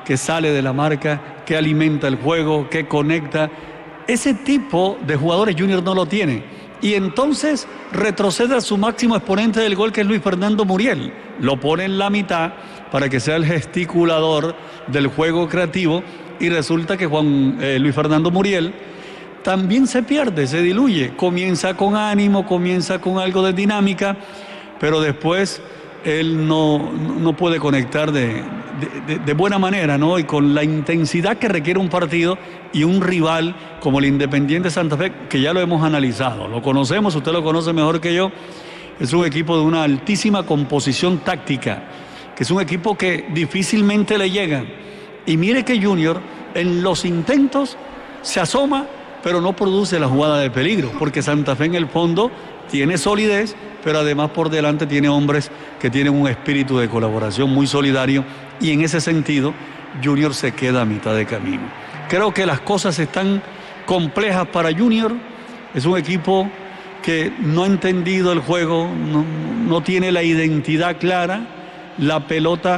que sale de la marca, que alimenta el juego, que conecta. Ese tipo de jugadores Junior no lo tiene. Y entonces retrocede a su máximo exponente del gol, que es Luis Fernando Muriel. Lo pone en la mitad para que sea el gesticulador del juego creativo, y resulta que Luis Fernando Muriel también se pierde, se diluye. Comienza con ánimo, comienza con algo de dinámica, pero después él no puede conectar de buena manera, ¿no? Y con la intensidad que requiere un partido y un rival como el Independiente Santa Fe, que ya lo hemos analizado, lo conocemos, usted lo conoce mejor que yo. Es un equipo de una altísima composición táctica, que es un equipo que difícilmente le llega. Y mire que Junior en los intentos se asoma, pero no produce la jugada de peligro, porque Santa Fe en el fondo tiene solidez, pero además por delante tiene hombres que tienen un espíritu de colaboración muy solidario, y en ese sentido Junior se queda a mitad de camino. Creo que las cosas están complejas para Junior. Es un equipo que no ha entendido el juego, no tiene la identidad clara. La pelota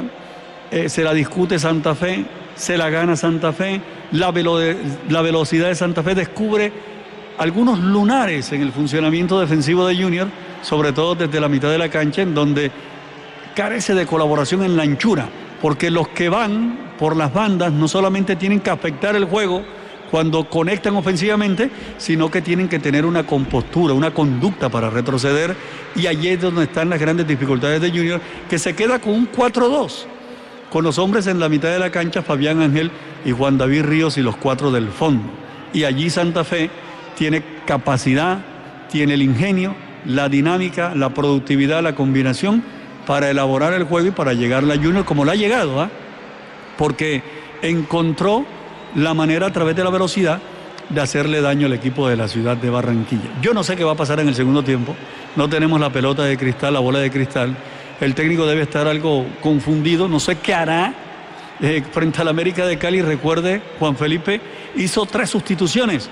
se la discute Santa Fe, se la gana Santa Fe. La velocidad de Santa Fe descubre algunos lunares en el funcionamiento defensivo de Junior, sobre todo desde la mitad de la cancha, en donde carece de colaboración en la anchura, porque los que van por las bandas no solamente tienen que afectar el juego cuando conectan ofensivamente, sino que tienen que tener una compostura, una conducta para retroceder, y allí es donde están las grandes dificultades de Junior, que se queda con un 4-2, con los hombres en la mitad de la cancha, Fabián Ángel y Juan David Ríos, y los 4 del fondo. Y allí Santa Fe tiene capacidad, tiene el ingenio, la dinámica, la productividad, la combinación para elaborar el juego y para llegar a Junior como la ha llegado, porque encontró la manera a través de la velocidad de hacerle daño al equipo de la ciudad de Barranquilla. Yo no sé qué va a pasar en el segundo tiempo, no tenemos la pelota de cristal, la bola de cristal. El técnico debe estar algo confundido, no sé qué hará frente al América de Cali. Recuerde, Juan Felipe hizo 3 sustituciones,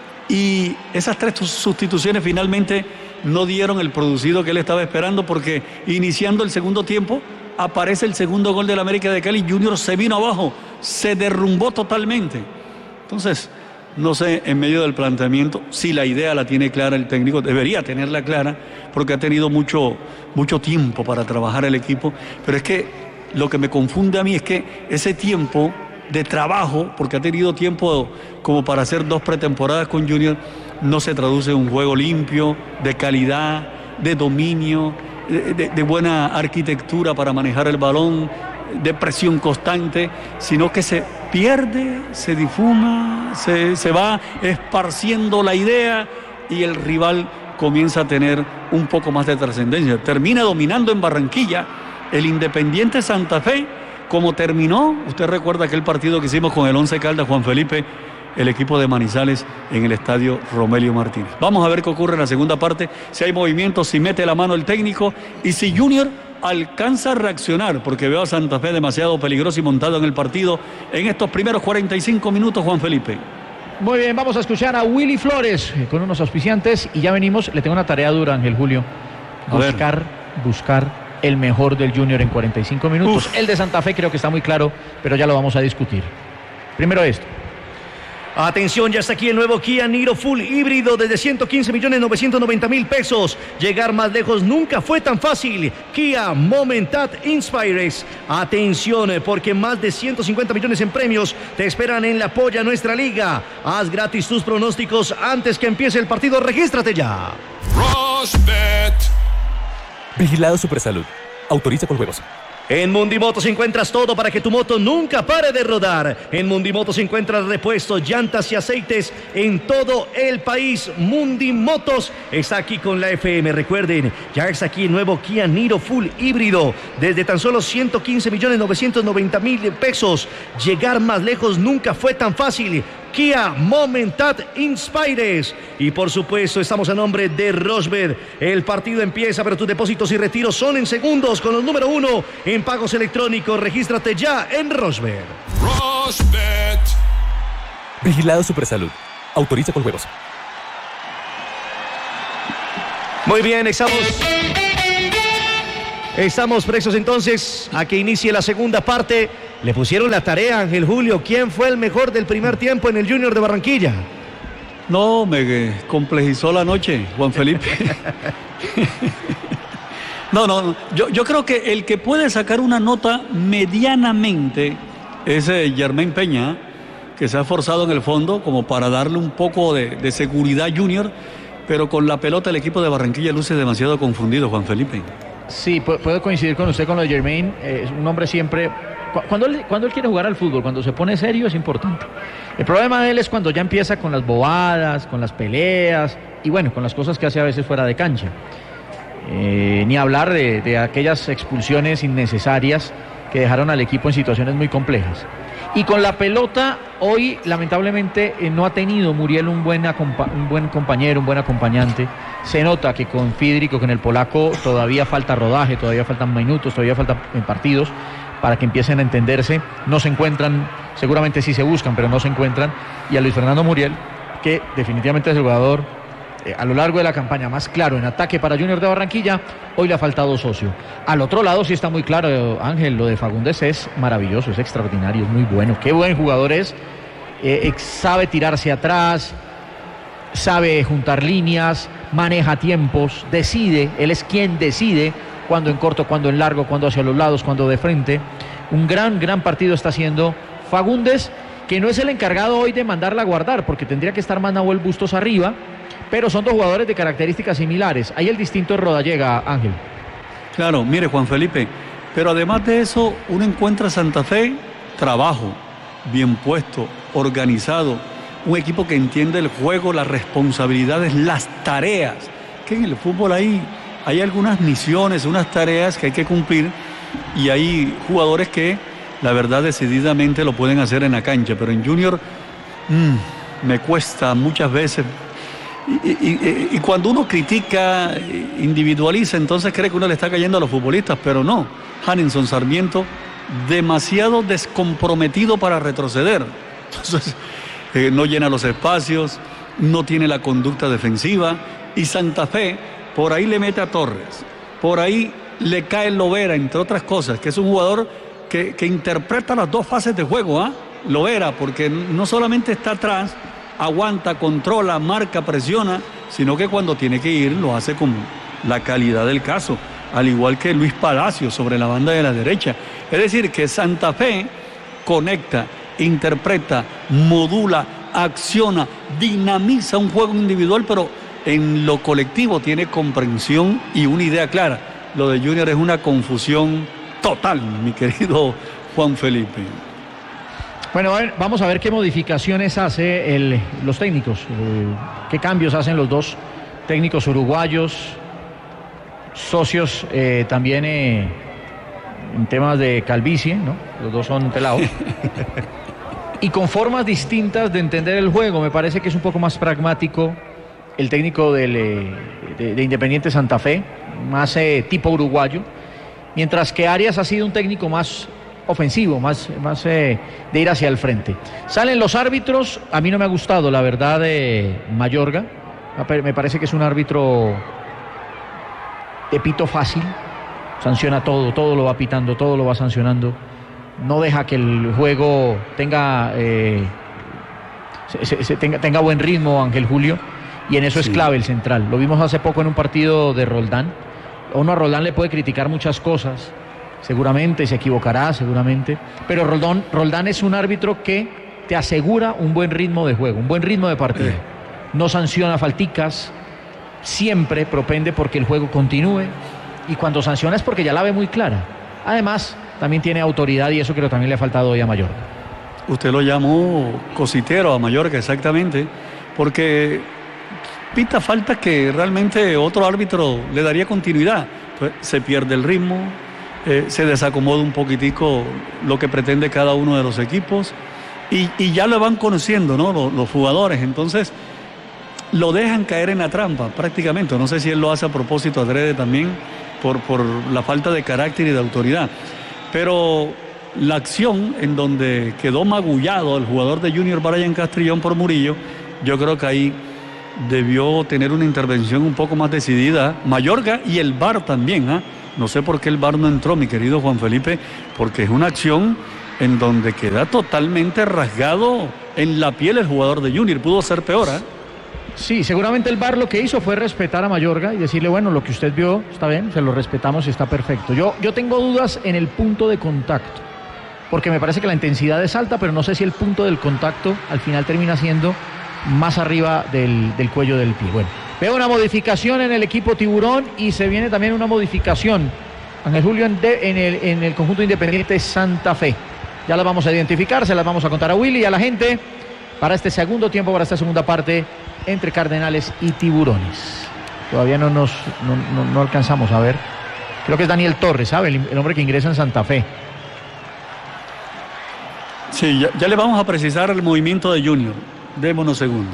y esas 3 sustituciones finalmente no dieron el producido que él estaba esperando, porque iniciando el segundo tiempo aparece el segundo gol del América de Cali. Junior se vino abajo, se derrumbó totalmente. Entonces, no sé, en medio del planteamiento, si la idea la tiene clara el técnico, debería tenerla clara, porque ha tenido mucho tiempo para trabajar el equipo, pero es que lo que me confunde a mí es que ese tiempo de trabajo, porque ha tenido tiempo como para hacer 2 pretemporadas con Junior, no se traduce en un juego limpio, de calidad, de dominio, de buena arquitectura para manejar el balón, de presión constante, sino que se pierde, se difuma, se va esparciendo la idea, y el rival comienza a tener un poco más de trascendencia. Termina dominando en Barranquilla el Independiente Santa Fe, como terminó. Usted recuerda aquel partido que hicimos con el Once Caldas, Juan Felipe, el equipo de Manizales, en el estadio Romelio Martínez. Vamos a ver qué ocurre en la segunda parte, si hay movimientos, si mete la mano el técnico, y si Junior alcanza a reaccionar, porque veo a Santa Fe demasiado peligroso y montado en el partido en estos primeros 45 minutos, Juan Felipe. Muy bien, vamos a escuchar a Willy Flores con unos auspiciantes, y ya venimos. Le tengo una tarea dura, Ángel Julio. Buscar el mejor del Junior en 45 minutos. El de Santa Fe creo que está muy claro, pero ya lo vamos a discutir. Primero esto. Atención, ya está aquí el nuevo Kia Niro Full híbrido desde 115.990.000 pesos. Llegar más lejos nunca fue tan fácil. Kia Momentat Inspires. Atención, porque más de 150 millones en premios te esperan en la Polla Nuestra Liga. Haz gratis tus pronósticos antes que empiece el partido. Regístrate ya. Rosbet. Vigilado Supersalud. Autoriza con juegos. En Mundimotos encuentras todo para que tu moto nunca pare de rodar. En Mundimotos encuentras repuestos, llantas y aceites en todo el país. Mundimotos está aquí con la FM. Recuerden, ya está aquí el nuevo Kia Niro Full híbrido desde tan solo 115.990.000 pesos. Llegar más lejos nunca fue tan fácil. Kia Momentat Inspires. Y por supuesto estamos a nombre de Rosbet. El partido empieza, pero tus depósitos y retiros son en segundos con los número 1 en pagos electrónicos. Regístrate ya en Rosbet. Rosbet. Vigilado Supersalud. Autoriza con juegos. Muy bien, estamos prestos entonces a que inicie la segunda parte Le pusieron la tarea, Ángel Julio. ¿Quién fue el mejor del primer tiempo en el Junior de Barranquilla? No, me complejizó la noche, Juan Felipe. No, yo creo que el que puede sacar una nota medianamente es Jermaine Peña, que se ha esforzado en el fondo como para darle un poco de seguridad a Junior, pero con la pelota el equipo de Barranquilla luce demasiado confundido, Juan Felipe. Sí, puedo coincidir con usted con lo de Jermaine. Es un hombre siempre... Cuando él quiere jugar al fútbol, cuando se pone serio es importante. El problema de él es cuando ya empieza con las bobadas, con las peleas y bueno, con las cosas que hace a veces fuera de cancha. Ni hablar de aquellas expulsiones innecesarias que dejaron al equipo en situaciones muy complejas. Y con la pelota, hoy lamentablemente no ha tenido Muriel un buen compañero, un buen acompañante. Se nota que con Fidric o con el polaco todavía falta rodaje, todavía faltan minutos, todavía faltan partidos para que empiecen a entenderse. No se encuentran, seguramente sí se buscan, pero no se encuentran. Y a Luis Fernando Muriel, que definitivamente es el jugador a lo largo de la campaña más claro en ataque para Junior de Barranquilla, hoy le ha faltado socio. Al otro lado sí está muy claro, Ángel, lo de Fagundes es maravilloso, es extraordinario, es muy bueno, qué buen jugador es, sabe tirarse atrás, sabe juntar líneas, maneja tiempos, decide, él es quien decide cuando en corto, cuando en largo, cuando hacia los lados, cuando de frente. Un gran partido está haciendo Fagundes, que no es el encargado hoy de mandarla a guardar, porque tendría que estar más Nahuel Bustos arriba, pero son dos jugadores de características similares. Ahí el distinto es Rodallega, Ángel. Claro, mire, Juan Felipe, pero además de eso, uno encuentra Santa Fe, trabajo, bien puesto, organizado, un equipo que entiende el juego, las responsabilidades, las tareas, que en el fútbol hay algunas misiones, unas tareas que hay que cumplir, y hay jugadores que, la verdad, decididamente lo pueden hacer en la cancha, pero en Junior me cuesta muchas veces. Y cuando uno critica, individualiza, entonces cree que uno le está cayendo a los futbolistas, pero no. Hanninson Sarmiento, demasiado descomprometido para retroceder. Entonces, no llena los espacios, no tiene la conducta defensiva. Y Santa Fe, por ahí le mete a Torres, por ahí le cae Lovera, entre otras cosas, que es un jugador que interpreta las dos fases de juego, Lovera, porque no solamente está atrás, aguanta, controla, marca, presiona, sino que cuando tiene que ir lo hace con la calidad del caso, al igual que Luis Palacio sobre la banda de la derecha. Es decir, que Santa Fe conecta, interpreta, modula, acciona, dinamiza un juego individual, pero en lo colectivo tiene comprensión y una idea clara. Lo de Junior es una confusión total, mi querido Juan Felipe. Bueno, vamos a ver qué modificaciones hace los técnicos, qué cambios hacen los dos técnicos uruguayos, socios también en temas de calvicie, ¿no? Los dos son pelados. Y con formas distintas de entender el juego. Me parece que es un poco más pragmático el técnico de Independiente Santa Fe, más tipo uruguayo, mientras que Arias ha sido un técnico más ofensivo, más de ir hacia el frente. Salen los árbitros, a mí no me ha gustado, la verdad, de Mayorga. Me parece que es un árbitro de pito fácil, sanciona todo lo va pitando, todo lo va sancionando, no deja que el juego tenga buen ritmo, Ángel Julio, y en eso es clave el central. Lo vimos hace poco en un partido de Roldán. Uno a Roldán le puede criticar muchas cosas, seguramente se equivocará, seguramente, pero Roldán es un árbitro que te asegura un buen ritmo de juego, un buen ritmo de partido. No sanciona falticas, siempre propende porque el juego continúe, y cuando sanciona es porque ya la ve muy clara. Además, también tiene autoridad, y eso creo que también le ha faltado hoy a Mayorga. Usted lo llamó cositero a Mayorga, exactamente, porque pita falta que realmente otro árbitro le daría continuidad. Pues se pierde el ritmo, se desacomoda un poquitico lo que pretende cada uno de los equipos, y ya lo van conociendo, ¿no? Los jugadores, entonces lo dejan caer en la trampa prácticamente. No sé si él lo hace a propósito, adrede también, por la falta de carácter y de autoridad, pero la acción en donde quedó magullado el jugador de Junior, Brian Castrillón, por Murillo, yo creo que ahí debió tener una intervención un poco más decidida Mayorga, y el VAR también. No sé por qué el VAR no entró, mi querido Juan Felipe, porque es una acción en donde queda totalmente rasgado en la piel el jugador de Junior. Pudo ser peor, ¿eh? Sí, seguramente el VAR lo que hizo fue respetar a Mayorga y decirle, bueno, lo que usted vio está bien, se lo respetamos y está perfecto. Yo tengo dudas en el punto de contacto, porque me parece que la intensidad es alta, pero no sé si el punto del contacto al final termina siendo más arriba del cuello del pie. Bueno, veo una modificación en el equipo Tiburón y se viene también una modificación, Ángel Julio, en el conjunto Independiente Santa Fe. Ya las vamos a identificar, se las vamos a contar a Willy y a la gente para este segundo tiempo, para esta segunda parte entre Cardenales y Tiburones. Todavía no alcanzamos a ver. Creo que es Daniel Torres, ¿sabe? El hombre que ingresa en Santa Fe. Sí, ya le vamos a precisar el movimiento de Junior. Démonos segundos.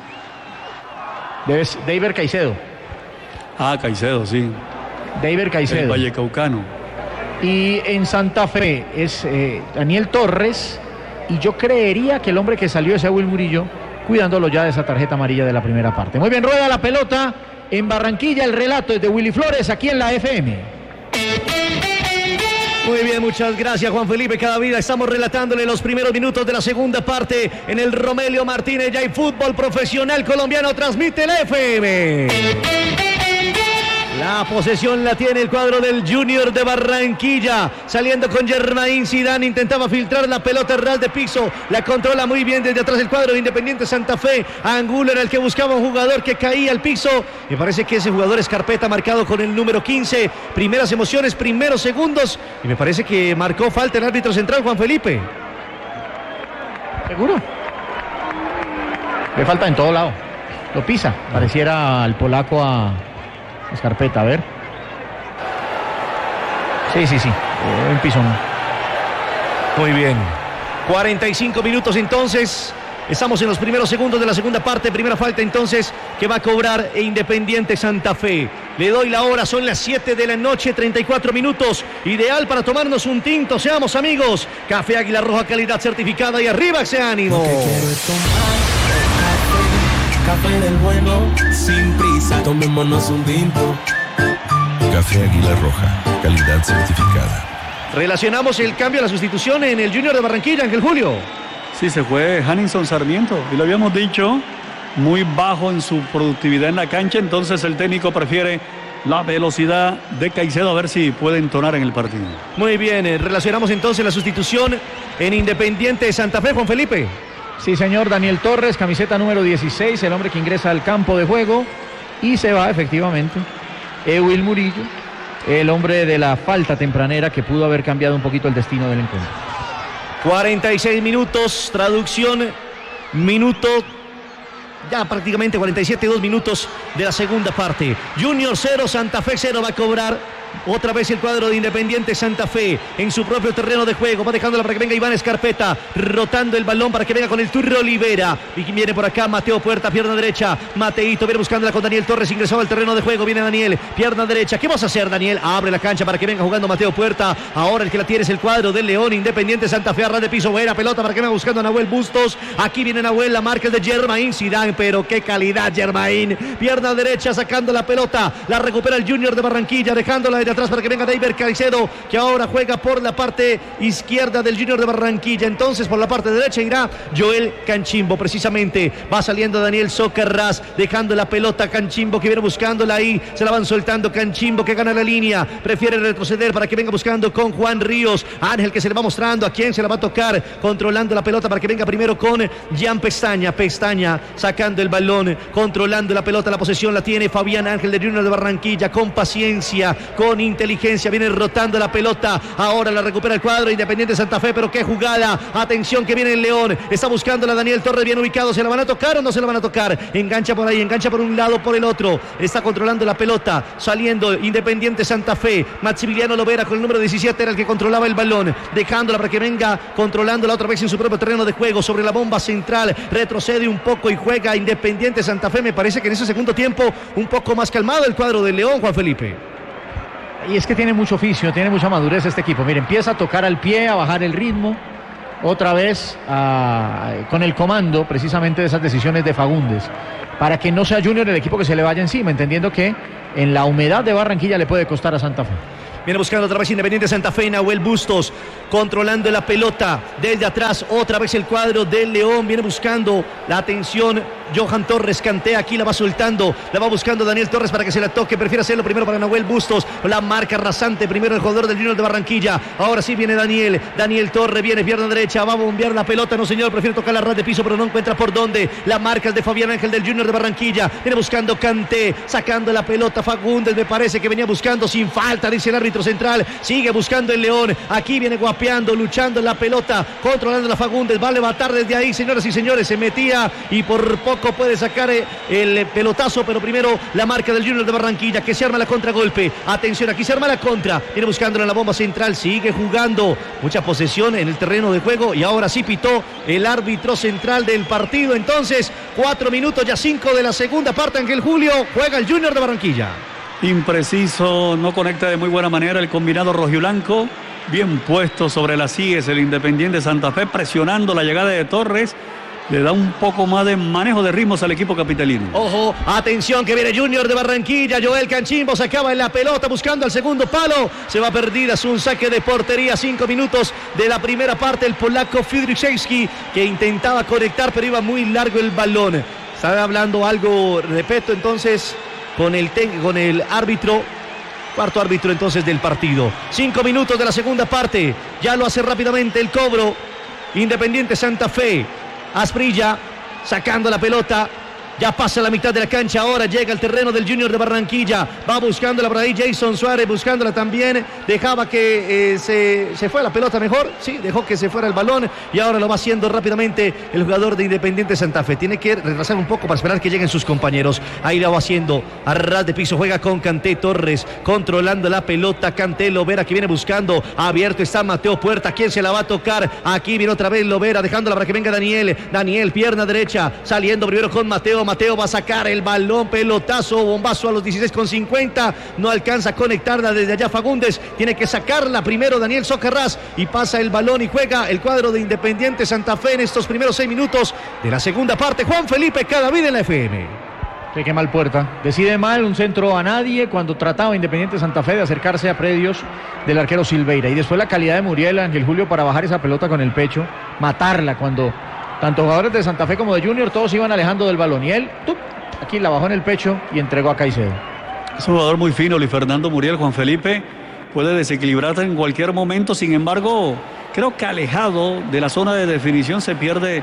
Debes Deiber Caicedo. Caicedo, sí. Deiber Caicedo. El vallecaucano. Y en Santa Fe es Daniel Torres. Y yo creería que el hombre que salió es Will Murillo, cuidándolo ya de esa tarjeta amarilla de la primera parte. Muy bien, rueda la pelota en Barranquilla. El relato es de Willy Flores aquí en la FM. Muy bien, muchas gracias Juan Felipe Cadavida. Estamos relatándole los primeros minutos de la segunda parte en el Romelio Martínez. Ya hay fútbol profesional colombiano, transmite la FM. La posesión la tiene el cuadro del Junior de Barranquilla, saliendo con Germain Zidane, intentaba filtrar la pelota ras de piso, la controla muy bien desde atrás el cuadro de Independiente Santa Fe. Angulo era el que buscaba un jugador que caía al piso, me parece que ese jugador es Carpeta, marcado con el número 15, primeras emociones, primeros segundos, y me parece que marcó falta el árbitro central, Juan Felipe. ¿Seguro? Le falta en todo lado, lo pisa, pareciera al polaco a Escarpeta, a ver. Sí, un pisón. Muy bien. 45 minutos entonces. Estamos en los primeros segundos de la segunda parte. Primera falta entonces que va a cobrar Independiente Santa Fe. Le doy la hora, son las 7 de la noche, 34 minutos. Ideal para tomarnos un tinto, seamos amigos. Café Águila Roja, calidad certificada, y arriba ese ánimo. Café del bueno, sin prisa, tomémonos un tinto. Café Águila Roja, calidad certificada. Relacionamos el cambio a la sustitución en el Junior de Barranquilla, Ángel Julio. Sí, se fue Hanninson Sarmiento, y lo habíamos dicho, muy bajo en su productividad en la cancha, entonces el técnico prefiere la velocidad de Caicedo, a ver si puede entonar en el partido. Muy bien, relacionamos entonces la sustitución en Independiente Santa Fe, Juan Felipe. Sí, señor, Daniel Torres, camiseta número 16, el hombre que ingresa al campo de juego, y se va efectivamente Will Murillo, el hombre de la falta tempranera que pudo haber cambiado un poquito el destino del encuentro. 46 minutos, traducción, minuto, ya prácticamente 47, 2 minutos de la segunda parte. Junior 0, Santa Fe 0, va a cobrar otra vez el cuadro de Independiente Santa Fe en su propio terreno de juego. Va dejándola para que venga Iván Escarpeta, rotando el balón para que venga con el Turro Olivera. Y viene por acá Mateo Puerta, pierna derecha. Mateito viene buscándola con Daniel Torres, ingresaba al terreno de juego. Viene Daniel, pierna derecha. ¿Qué vas a hacer, Daniel? Abre la cancha para que venga jugando Mateo Puerta. Ahora el que la tiene es el cuadro del León. Independiente Santa Fe, a ras de piso, buena pelota para que venga buscando a Nahuel Bustos. Aquí viene Nahuel, la marca el de Germain Zidane, pero qué calidad Germain. Pierna derecha sacando la pelota, la recupera el Junior de Barranquilla, dejándola de atrás para que venga Deiber Caicedo, que ahora juega por la parte izquierda del Junior de Barranquilla. Entonces por la parte derecha irá Joel Canchimbo, precisamente va saliendo Daniel Socarrás, dejando la pelota Canchimbo, que viene buscándola ahí, se la van soltando. Canchimbo que gana la línea, prefiere retroceder para que venga buscando con Juan Ríos. Ángel que se le va mostrando a quién se la va a tocar, controlando la pelota para que venga primero con Jan Pestaña. Pestaña sacando el balón, controlando la pelota, la posesión la tiene Fabián Ángel de Junior de Barranquilla, con paciencia, con inteligencia, viene rotando la pelota. Ahora la recupera el cuadro Independiente Santa Fe, pero qué jugada, atención que viene el León, está buscándola Daniel Torres, bien ubicado. ¿Se la van a tocar o no se la van a tocar? Engancha por ahí, engancha por un lado, por el otro, está controlando la pelota, saliendo Independiente Santa Fe. Maximiliano Lovera con el número 17 era el que controlaba el balón, dejándola para que venga controlándola otra vez en su propio terreno de juego, sobre la bomba central, retrocede un poco y juega Independiente Santa Fe. Me parece que en ese segundo tiempo un poco más calmado el cuadro del León, Juan Felipe. Y es que tiene mucho oficio, tiene mucha madurez este equipo. Mire, empieza a tocar al pie, a bajar el ritmo, otra vez con el comando precisamente de esas decisiones de Fagundes, para que no sea Junior el equipo que se le vaya encima, entendiendo que en la humedad de Barranquilla le puede costar a Santa Fe. Viene buscando otra vez Independiente Santa Fe. Nahuel Bustos controlando la pelota desde atrás. Otra vez el cuadro del León. Viene buscando la atención. Johan Torres cantea. Aquí la va soltando. La va buscando Daniel Torres para que se la toque. Prefiere hacerlo primero para Nahuel Bustos. La marca rasante. Primero el jugador del Junior de Barranquilla. Ahora sí viene Daniel. Daniel Torres viene pierna derecha. Va a bombear la pelota. No, señor. Prefiere tocar la ras de piso, pero no encuentra por dónde. La marca es de Fabián Ángel del Junior de Barranquilla. Viene buscando Kanté. Sacando la pelota Fagundes. Me parece que venía buscando sin falta, dice el árbitro central. Sigue buscando el León. Aquí viene guapeando, luchando en la pelota. Controlando la Fagundes. Va a levantar desde ahí, señoras y señores. Se metía y por poco puede sacar el pelotazo, pero primero la marca del Junior de Barranquilla, que se arma la contragolpe. Atención, aquí se arma la contra. Viene buscándola en la bomba central. Sigue jugando. Mucha posesión en el terreno de juego. Y ahora sí pitó el árbitro central del partido. Entonces, 4 minutos, ya 5 de la segunda parte. Ángel Julio, juega el Junior de Barranquilla. Impreciso, no conecta de muy buena manera el combinado rojiblanco. Bien puesto sobre las sigues el Independiente Santa Fe, presionando la llegada de Torres. Le da un poco más de manejo de ritmos al equipo capitalino. Ojo, atención que viene Junior de Barranquilla. Joel Canchimbo sacaba en la pelota buscando al segundo palo. Se va perdida, es un saque de portería. 5 minutos de la primera parte. El polaco Fidryszewski que intentaba conectar, pero iba muy largo el balón. Estaba hablando algo, repito, entonces con el árbitro. Cuarto árbitro entonces del partido. 5 minutos de la segunda parte. Ya lo hace rápidamente el cobro. Independiente Santa Fe. Asprilla sacando la pelota. Ya pasa la mitad de la cancha, ahora llega al terreno del Junior de Barranquilla. Va buscándola por ahí Jason Suárez, buscándola también. Dejaba que se fue la pelota mejor. Sí, dejó que se fuera el balón. Y ahora lo va haciendo rápidamente el jugador de Independiente Santa Fe. Tiene que retrasar un poco para esperar que lleguen sus compañeros. Ahí la va haciendo a ras de piso. Juega con Kanté Torres, controlando la pelota. Kanté Lovera que viene buscando. Abierto está Mateo Puerta. ¿Quién se la va a tocar? Aquí viene otra vez Lovera, dejándola para que venga Daniel. Daniel, pierna derecha, saliendo primero con Mateo. Mateo va a sacar el balón, pelotazo, bombazo a los 16:50. No alcanza a conectarla desde allá Fagundes. Tiene que sacarla primero Daniel Socarrás y pasa el balón y juega el cuadro de Independiente Santa Fe en estos primeros 6 minutos de la segunda parte. Juan Felipe Cadavid en la FM. Qué mal Puerta. Decide mal, un centro a nadie cuando trataba Independiente Santa Fe de acercarse a predios del arquero Silveira. Y después la calidad de Muriel, Ángel Julio, para bajar esa pelota con el pecho, matarla cuando tanto jugadores de Santa Fe como de Junior todos iban alejando del balón. Y él, aquí la bajó en el pecho y entregó a Caicedo. Es un jugador muy fino, Luis Fernando Muriel. Juan Felipe puede desequilibrarse en cualquier momento. Sin embargo, creo que alejado de la zona de definición se pierde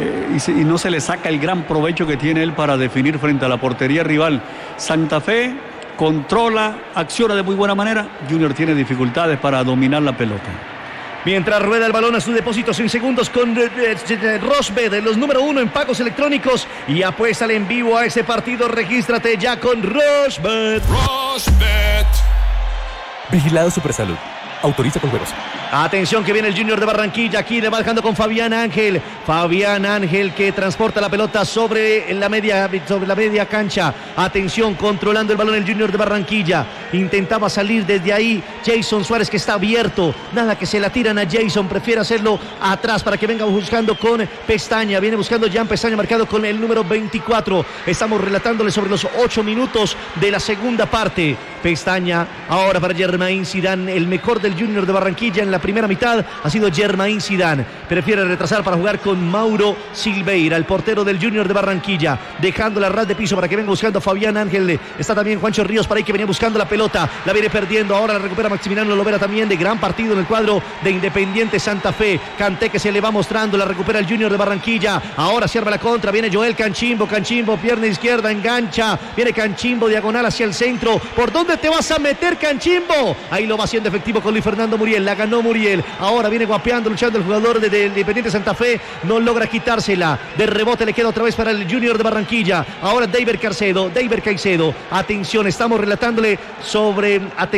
y no se le saca el gran provecho que tiene él para definir frente a la portería rival. Santa Fe controla, acciona de muy buena manera. Junior tiene dificultades para dominar la pelota. Mientras rueda el balón a sus depósitos en segundos con Rosbet, los número 1 en pagos electrónicos, y apuéstale en vivo a ese partido. Regístrate ya con Rosbet. Rosbet. Vigilado Supersalud. Autoriza con juegos. Atención que viene el Junior de Barranquilla. Aquí le va dejando con Fabián Ángel. Fabián Ángel que transporta la pelota sobre la media cancha. Atención, controlando el balón el Junior de Barranquilla. Intentaba salir desde ahí Jason Suárez, que está abierto. Nada, que se la tiran a Jason. Prefiere hacerlo atrás para que venga buscando con Pestaña. Viene buscando Jan Pestaña, marcado con el número 24. Estamos relatándole sobre los 8 minutos de la segunda parte. Pestaña ahora para Germain Zidane. El mejor del Junior de Barranquilla en la primera mitad ha sido Germain Zidane. Prefiere retrasar para jugar con Mauro Silveira, el portero del Junior de Barranquilla, dejando la ras de piso para que venga buscando a Fabián Ángel. Está también Juancho Ríos para ahí, que venía buscando la pelota. La viene perdiendo, ahora la recupera Maximiliano Lovera también, de gran partido en el cuadro de Independiente Santa Fe. Kanté que se le va mostrando, la recupera el Junior de Barranquilla. Ahora se arma la contra, viene Joel Canchimbo, pierna izquierda, engancha. Viene Canchimbo, diagonal hacia el centro. ¿Por dónde te vas a meter, Canchimbo? Ahí lo va haciendo efectivo con Luis Fernando Muriel. La ganó Muriel. Ahora viene guapeando, luchando el jugador de Independiente Santa Fe. No logra quitársela. De rebote le queda otra vez para el Junior de Barranquilla. Ahora David Caicedo. Atención, estamos relatándole sobre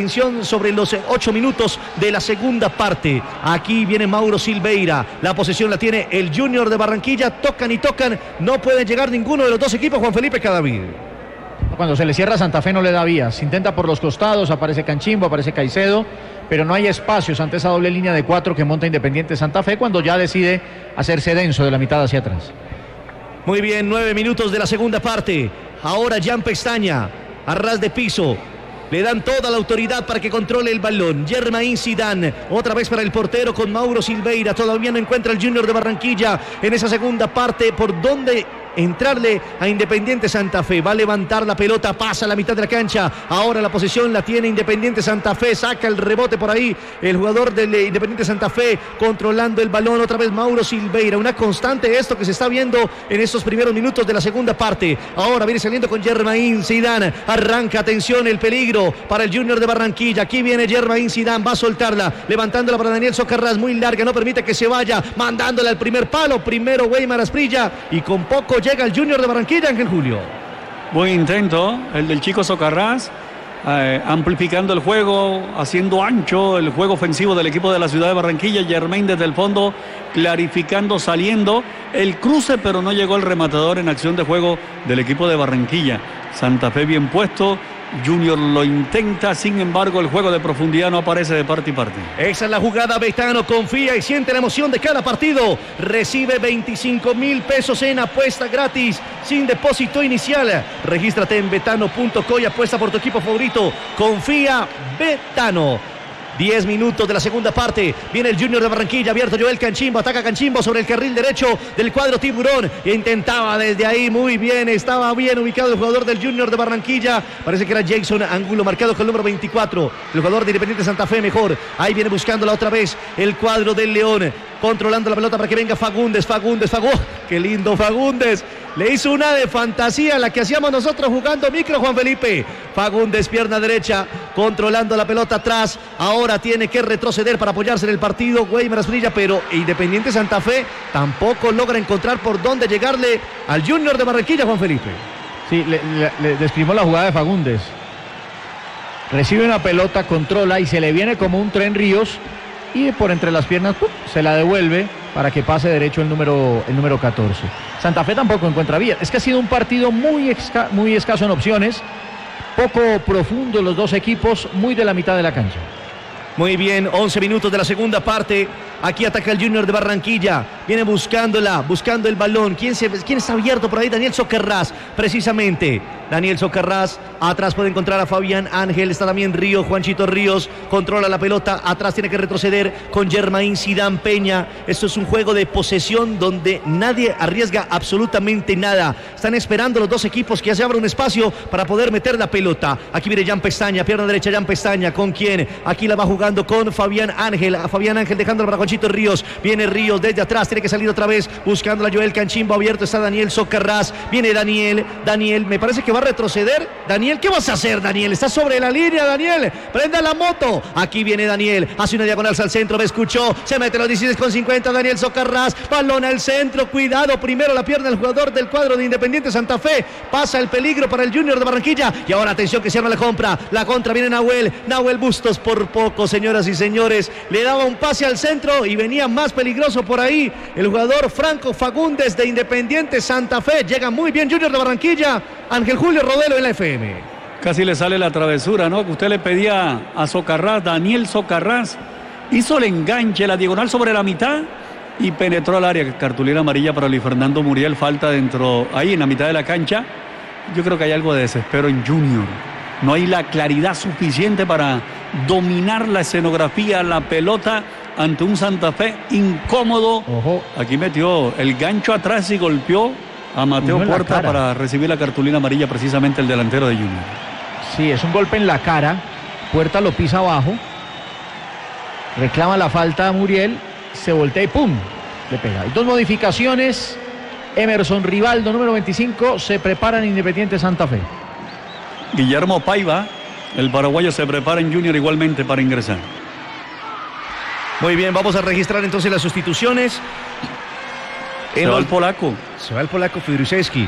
los 8 minutos de la segunda parte. Aquí viene Mauro Silveira. La posesión la tiene el Junior de Barranquilla. Tocan y tocan. No pueden llegar ninguno de los dos equipos. Juan Felipe Cadavid. Cuando se le cierra a Santa Fe no le da vías. Intenta por los costados, aparece Canchimbo, aparece Caicedo, pero no hay espacios ante esa doble línea de 4 que monta Independiente Santa Fe cuando ya decide hacerse denso de la mitad hacia atrás. Muy bien, 9 minutos de la segunda parte. Ahora Jan Pestaña, a ras de piso. le dan toda la autoridad para que controle el balón. Germain Zidane, otra vez para el portero con Mauro Silveira. Todavía no encuentra el Junior de Barranquilla en esa segunda parte por donde entrarle a Independiente Santa Fe. Va a levantar la pelota, pasa a la mitad de la cancha. Ahora la posesión la tiene Independiente Santa Fe. Saca el rebote por ahí el jugador del Independiente Santa Fe, controlando el balón. Otra vez Mauro Silveira. Una constante esto que se está viendo en estos primeros minutos de la segunda parte. Ahora viene saliendo con Germain Zidane. Arranca, atención, el peligro para el Junior de Barranquilla. Aquí viene Germain Zidane, va a soltarla, levantándola para Daniel Socarrás, muy larga, no permite que se vaya, mandándola al primer palo. Primero Weimar Asprilla y con poco llega el Junior de Barranquilla, Ángel Julio. Buen intento, el del chico Socarrás, amplificando el juego, haciendo ancho el juego ofensivo del equipo de la ciudad de Barranquilla. Germain desde el fondo, clarificando, saliendo el cruce, pero no llegó el rematador en acción de juego del equipo de Barranquilla. Santa Fe bien puesto, Junior lo intenta, sin embargo el juego de profundidad no aparece de parte y parte. Esa es la jugada. Betano confía y siente la emoción de cada partido. Recibe 25,000 pesos en apuesta gratis, sin depósito inicial. Regístrate en betano.co y apuesta por tu equipo favorito. Confía, Betano. 10 minutos de la segunda parte. Viene el Junior de Barranquilla, abierto Joel Canchimbo. Ataca Canchimbo sobre el carril derecho del cuadro tiburón. Intentaba desde ahí, muy bien. Estaba bien ubicado el jugador del Junior de Barranquilla. Parece que era Jason Angulo, marcado con el número 24. El jugador de Independiente Santa Fe mejor. Ahí viene buscándola otra vez el cuadro del León. Controlando la pelota para que venga Fagundes. ¡Qué lindo Fagundes! Le hizo una de fantasía, la que hacíamos nosotros jugando micro, Juan Felipe. Fagundes, pierna derecha, controlando la pelota atrás. Ahora tiene que retroceder para apoyarse en el partido Weimar Asprilla, pero Independiente Santa Fe tampoco logra encontrar por dónde llegarle al Junior de Barranquilla, Juan Felipe. Sí, le describimos la jugada de Fagundes. Recibe una pelota, controla y se le viene como un tren Ríos y por entre las piernas se la devuelve para que pase derecho el número 14. Santa Fe tampoco encuentra vía. Es que ha sido un partido muy escaso en opciones, poco profundo los dos equipos, muy de la mitad de la cancha. Muy bien, 11 minutos de la segunda parte. Aquí ataca el Junior de Barranquilla. Viene buscando el balón. ¿Quién está abierto por ahí? Daniel Socarrás, precisamente. Daniel Socarrás. Atrás puede encontrar a Fabián Ángel. Está también Ríos, Juanchito Ríos. Controla la pelota. Atrás tiene que retroceder con Germain Zidane Peña. Esto es un juego de posesión donde nadie arriesga absolutamente nada. Están esperando los dos equipos que ya se abra un espacio para poder meter la pelota. Aquí viene Jan Pestaña, pierna derecha Jan Pestaña. ¿Con quién? Aquí la va jugando con Fabián Ángel. A Fabián Ángel dejándolo para Juanchito Ríos. Viene Ríos desde atrás. Tiene que salir otra vez buscando a Joel Canchimbo. Abierto está Daniel Socarrás. Viene Daniel. Me parece que va a retroceder. Daniel, ¿qué vas a hacer, Daniel? Está sobre la línea, Daniel. Prenda la moto. Aquí viene Daniel. Hace una diagonal al centro. Me escuchó. Se mete los 16,50. Daniel Socarrás. Balón al centro. Cuidado. Primero la pierna del jugador del cuadro de Independiente Santa Fe. Pasa el peligro para el Junior de Barranquilla. Y ahora atención que se arma la compra. La contra viene Nahuel Bustos por poco, señoras y señores. Le daba un pase al centro y venía más peligroso por ahí el jugador Franco Fagundes de Independiente Santa Fe. Llega muy bien Junior de Barranquilla. Ángel Julio Rodelo en la FM. Casi le sale la travesura, ¿no? Que usted le pedía a Socarrás. Daniel Socarrás hizo el enganche, la diagonal sobre la mitad y penetró al área. Cartulina amarilla para Luis Fernando Muriel. Falta dentro, ahí en la mitad de la cancha. Yo creo que hay algo de desespero en Junior. No hay la claridad suficiente para dominar la escenografía, la pelota ante un Santa Fe incómodo. Ojo. Aquí metió el gancho atrás y golpeó a Mateo Puerta para recibir la cartulina amarilla, precisamente el delantero de Junior. Sí, es un golpe en la cara. Puerta lo pisa abajo. Reclama la falta a Muriel. Se voltea y ¡pum! Le pega. Hay dos modificaciones. Emerson Rivaldo, número 25, se prepara en Independiente Santa Fe. Guillermo Paiva, el paraguayo, se prepara en Junior igualmente para ingresar. Muy bien, vamos a registrar entonces las sustituciones. Se va el polaco. Se va el polaco Fidruszewski.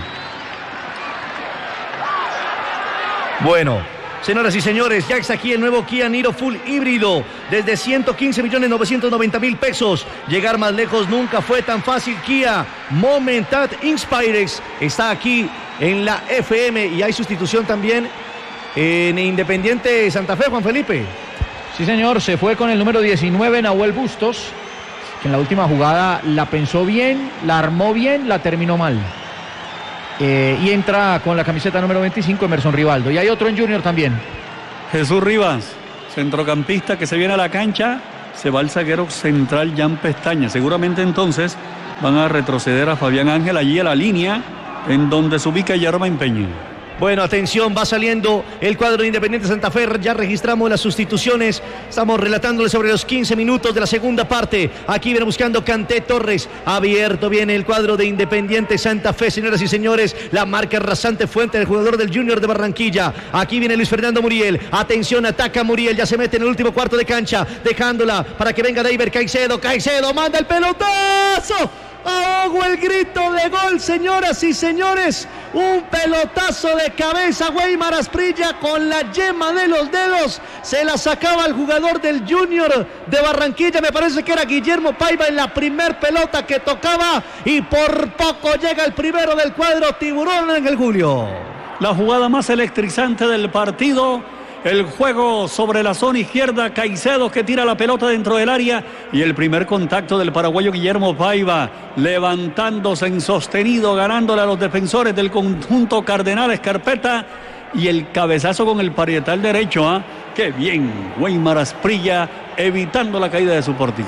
Bueno, señoras y señores, ya está aquí el nuevo Kia Niro Full híbrido. Desde 115.990.000 pesos. Llegar más lejos nunca fue tan fácil. Kia Momentat Inspirex está aquí en la FM. Y hay sustitución también en Independiente Santa Fe, Juan Felipe. Sí, señor, se fue con el número 19, Nahuel Bustos, que en la última jugada la pensó bien, la armó bien, la terminó mal. Y entra con la camiseta número 25, Emerson Rivaldo. Y hay otro en Junior también. Jesús Rivas, centrocampista que se viene a la cancha, se va el zaguero central Jan Pestaña. Seguramente entonces van a retroceder a Fabián Ángel allí a la línea en donde se ubica Jermaine Peña. Bueno, atención, va saliendo el cuadro de Independiente Santa Fe. Ya registramos las sustituciones. Estamos relatándole sobre los 15 minutos de la segunda parte. Aquí viene buscando Kanté Torres. Abierto viene el cuadro de Independiente Santa Fe, señoras y señores. La marca rasante fuente del jugador del Junior de Barranquilla. Aquí viene Luis Fernando Muriel. Atención, ataca Muriel. Ya se mete en el último cuarto de cancha. Dejándola para que venga David Caicedo. Caicedo manda el pelotazo. Ahogo el grito de gol, señoras y señores. Un pelotazo de cabeza. Weimar Asprilla con la yema de los dedos se la sacaba al jugador del Junior de Barranquilla. Me parece que era Guillermo Paiva en la primer pelota que tocaba. Y por poco llega el primero del cuadro tiburón, Ángel Julio. La jugada más electrizante del partido. El juego sobre la zona izquierda, Caicedo que tira la pelota dentro del área y el primer contacto del paraguayo Guillermo Paiva, levantándose en sostenido, ganándole a los defensores del conjunto Cardenales Carpeta y el cabezazo con el parietal derecho. ¡Qué bien! Weimar Asprilla evitando la caída de su pórtico.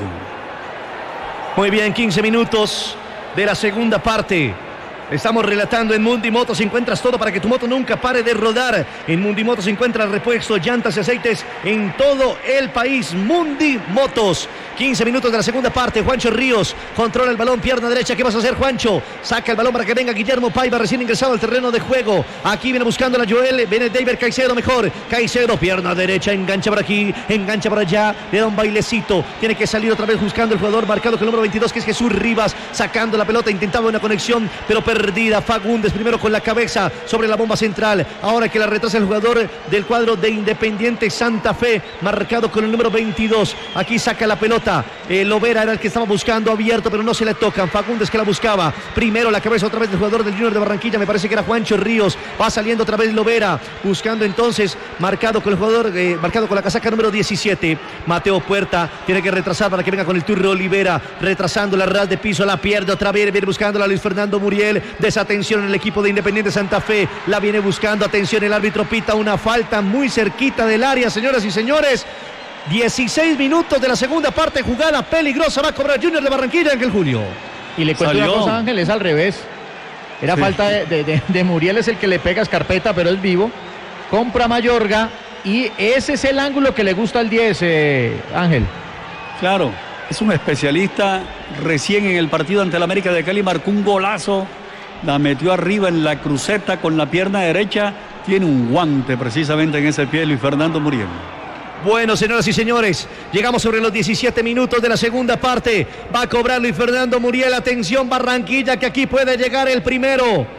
Muy bien, 15 minutos de la segunda parte. Estamos relatando en Mundi Motos. Encuentras todo para que tu moto nunca pare de rodar. En Mundi Motos encuentras repuestos, llantas y aceites en todo el país. Mundi Motos. 15 minutos de la segunda parte. Juancho Ríos controla el balón, pierna derecha. ¿Qué vas a hacer, Juancho? Saca el balón para que venga Guillermo Paiva, recién ingresado al terreno de juego. Aquí viene buscando la Joel. Viene David Caicedo mejor. Caicedo, pierna derecha, engancha por aquí, engancha por allá. Le da un bailecito. Tiene que salir otra vez buscando el jugador marcado con el número 22, que es Jesús Rivas. Sacando la pelota, intentaba una conexión, pero perdida. Fagundes primero con la cabeza sobre la bomba central. Ahora que la retrasa el jugador del cuadro de Independiente Santa Fe, marcado con el número 22. Aquí saca la pelota. Lovera era el que estaba buscando, abierto, pero no se le tocan. Fagundes que la buscaba. Primero la cabeza otra vez del jugador del Junior de Barranquilla. Me parece que era Juancho Ríos. Va saliendo otra vez Lovera. Buscando entonces, marcado con el jugador, marcado con la casaca número 17. Mateo Puerta tiene que retrasar para que venga con el turno Olivera. Retrasando la ras de piso, la pierde otra vez. Viene buscando a Luis Fernando Muriel. Desatención en el equipo de Independiente Santa Fe. La viene buscando. Atención, el árbitro pita una falta muy cerquita del área, señoras y señores. 16 minutos de la segunda parte. Jugada peligrosa. Va a cobrar Junior de Barranquilla, Ángel Julio. Y le cuento una cosa, Ángel, es al revés. Era falta de Muriel, es el que le pega a Escarpeta, pero es vivo. Compra Mayorga y ese es el ángulo que le gusta al 10, Ángel. Claro, es un especialista. Recién en el partido ante el América de Cali marcó un golazo. La metió arriba en la cruceta con la pierna derecha. Tiene un guante precisamente en ese pie Luis Fernando Muriel. Bueno, señoras y señores, llegamos sobre los 17 minutos de la segunda parte. Va a cobrar Luis Fernando Muriel. Atención, Barranquilla, que aquí puede llegar el primero.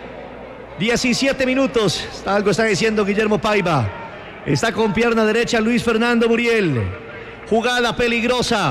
17 minutos. Algo está diciendo Guillermo Paiva. Está con pierna derecha Luis Fernando Muriel. Jugada peligrosa.